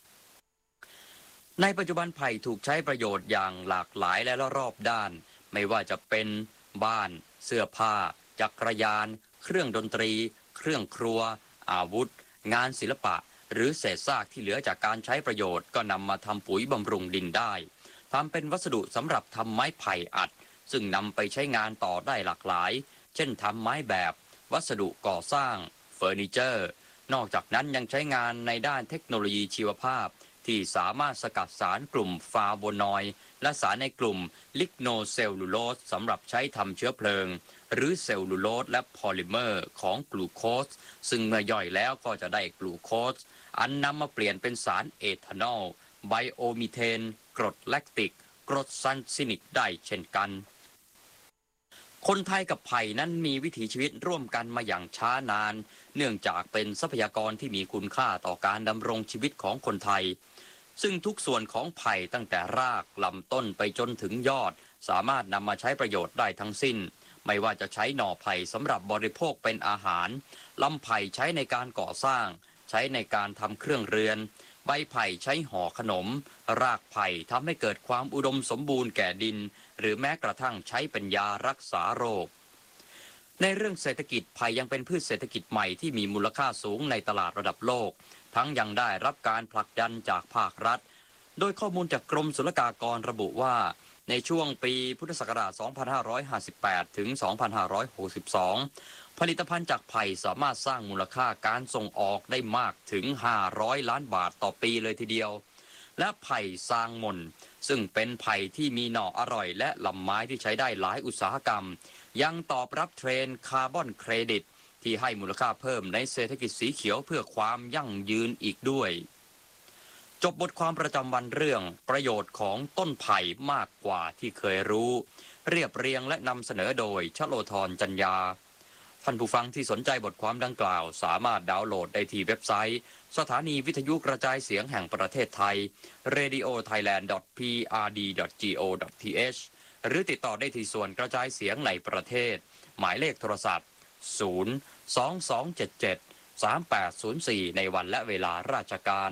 ในปัจจุบันไผ่ถูกใช้ประโยชน์อย่างหลากหลายและรอบด้านไม่ว่าจะเป็นบ้านเสื้อผ้าจักรยานเครื่องดนตรีเครื่องครัวอาวุธงานศิลปะหรือเศษซากที่เหลือจากการใช้ประโยชน์ก็นำมาทำปุ๋ยบำรุงดินได้ทำเป็นวัสดุสำหรับทำไม้ไผ่อัดซึ่งนำไปใช้งานต่อได้หลากหลายเช่นทำไม้แบบวัสดุก่อสร้างเฟอร์นิเจอร์นอกจากนั้นยังใช้งานในด้านเทคโนโลยีชีวภาพที่สามารถสกัดสารกลุ่มฟลาโวนอยด์และสารในกลุ่มลิกโนเซลลูโลสสำหรับใช้ทำเชื้อเพลิงหรือเซลลูโลสและพอลิเมอร์ของกลูโคสซึ่งเมื่อย่อยแล้วก็จะได้กลูโคสอันนำมาเปลี่ยนเป็นสารเอทานอลไบโอมีเทนกรดแลคติกกรดซัลซินิกได้เช่นกันคนไทยกับไผ่นั้นมีวิถีชีวิตร่วมกันมาอย่างช้านานเนื่องจากเป็นทรัพยากรที่มีคุณค่าต่อการดำรงชีวิตของคนไทยซึ่งทุกส่วนของไผ่ตั้งแต่รากลำต้นไปจนถึงยอดสามารถนำมาใช้ประโยชน์ได้ทั้งสิ้นไม่ว่าจะใช้หน่อไผ่สำหรับบริโภคเป็นอาหารลำไผ่ใช้ในการก่อสร้างใช้ในการทำเครื่องเรือนใบไผ่ใช้ห่อขนมรากไผ่ทำให้เกิดความอุดมสมบูรณ์แก่ดินหรือแม้กระทั่งใช้เป็นยารักษาโรคในเรื่องเศรษฐกิจไผ่ยังเป็นพืชเศรษฐกิจใหม่ที่มีมูลค่าสูงในตลาดระดับโลกทั้งยังได้รับการผลักดันจากภาครัฐโดยข้อมูลจากกรมศุลกากรระบุว่าในช่วงปีพุทธศักราช สองพันห้าร้อยห้าสิบแปด ถึง สองพันห้าร้อยหกสิบสอง ผลิตภัณฑ์จากไผ่สามารถสร้างมูลค่าการส่งออกได้มากถึง ห้าร้อย ล้านบาทต่อปีเลยทีเดียวและไผ่ซางหม่นซึ่งเป็นไผ่ที่มีหน่ออร่อยและลำไม้ที่ใช้ได้หลายอุตสาหกรรมยังตอบรับเทรนด์คาร์บอนเครดิตที่ให้มูลค่าเพิ่มในเศรษฐกิจสีเขียวเพื่อความยั่งยืนอีกด้วยจบบทความประจำวันเรื่องประโยชน์ของต้นไผ่มากกว่าที่เคยรู้เรียบเรียงและนำเสนอโดยชโลธรจัญญาท่านผู้ฟังที่สนใจบทความดังกล่าวสามารถดาวน์โหลดได้ที่เว็บไซต์สถานีวิทยุกระจายเสียงแห่งประเทศไทย เรดิโอไทยแลนด์ ดอท พี อาร์ ดี ดอท จี โอ ดอท ที เอช หรือติดต่อได้ที่ส่วนกระจายเสียงในประเทศหมายเลขโทรศัพท์ ศูนย์ สอง สอง เจ็ด เจ็ด สาม แปด ศูนย์ สี่ ในวันและเวลาราชการ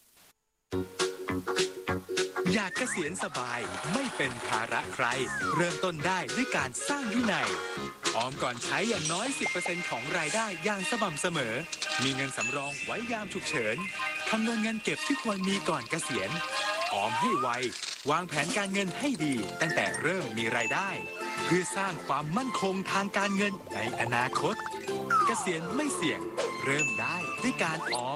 อยากเกษียณสบายไม่เป็นภาระใครเริ่มต้นได้ด้วยการสร้างวินัยออมก่อนใช้อย่างน้อย สิบเปอร์เซ็นต์ ของรายได้อย่างสม่ำเสมอมีเงินสำรองไว้ยามฉุกเฉินคำนวณเงินเก็บที่ควรมีก่อนเกษียณออมให้ไววางแผนการเงินให้ดีตั้งแต่เริ่มมีรายได้เพื่อสร้างความมั่นคงทางการเงินในอนาคตเกษียณไม่เสี่ยงเริ่มได้ด้วยการออม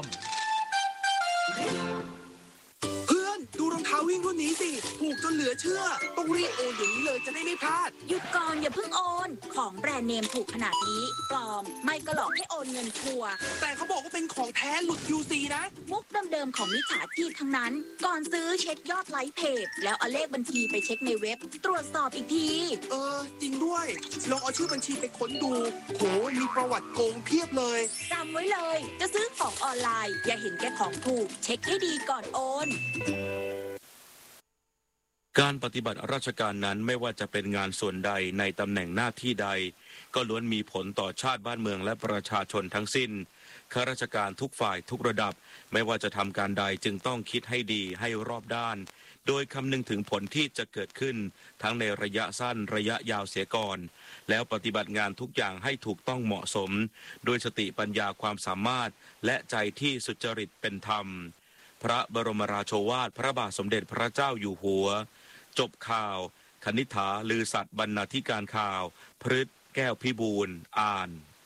ดูรองเท้าวิ่งรุ่นนี้สิถูกจนเหลือเชื่อต้องรีบโอนเดี๋ยวนี้เลยจะได้ไม่พลาดหยุดก่อนอย่าเพิ่งโอนของแบรนด์เนมถูกขนาดนี้ปลอมไม่ก็หลอกให้โอนเงินชัวร์แต่เขาบอกว่าเป็นของแท้หลุด ยู ซี นะมุกเดิมๆของมิจฉาชีพทั้งนั้นก่อนซื้อเช็คยอดไลค์เพจแล้วเอาเลขบัญชีไปเช็คในเว็บตรวจสอบอีกทีเออจริงด้วยลองเอาชื่อบัญชีไปค้นดูโหมีประวัติโกงเพียบเลยจำไว้เลยจะซื้อของออนไลน์อย่าเห็นแก่ของถูกเช็คให้ดีก่อนโอนการปฏิบัติราชการนั้นไม่ว่าจะเป็นงานส่วนใดในตำแหน่งหน้าที่ใดก็ล้วนมีผลต่อชาติบ้านเมืองและประชาชนทั้งสิ้นข้าราชการทุกฝ่ายทุกระดับไม่ว่าจะทำการใดจึงต้องคิดให้ดีให้รอบด้านโดยคำนึงถึงผลที่จะเกิดขึ้นทั้งในระยะสั้นระยะยาวเสียก่อนแล้วปฏิบัติงานทุกอย่างให้ถูกต้องเหมาะสมโดยสติปัญญาความสามารถและใจที่สุจริตเป็นธรรมพระบรมราโชวาทพระบาทสมเด็จพระเจ้าอยู่หัวจบข่าวคณิษฐาลือสัตย์บรรณาธิการข่าวพฤทธิ์แก้วพิบูลย์อ่าน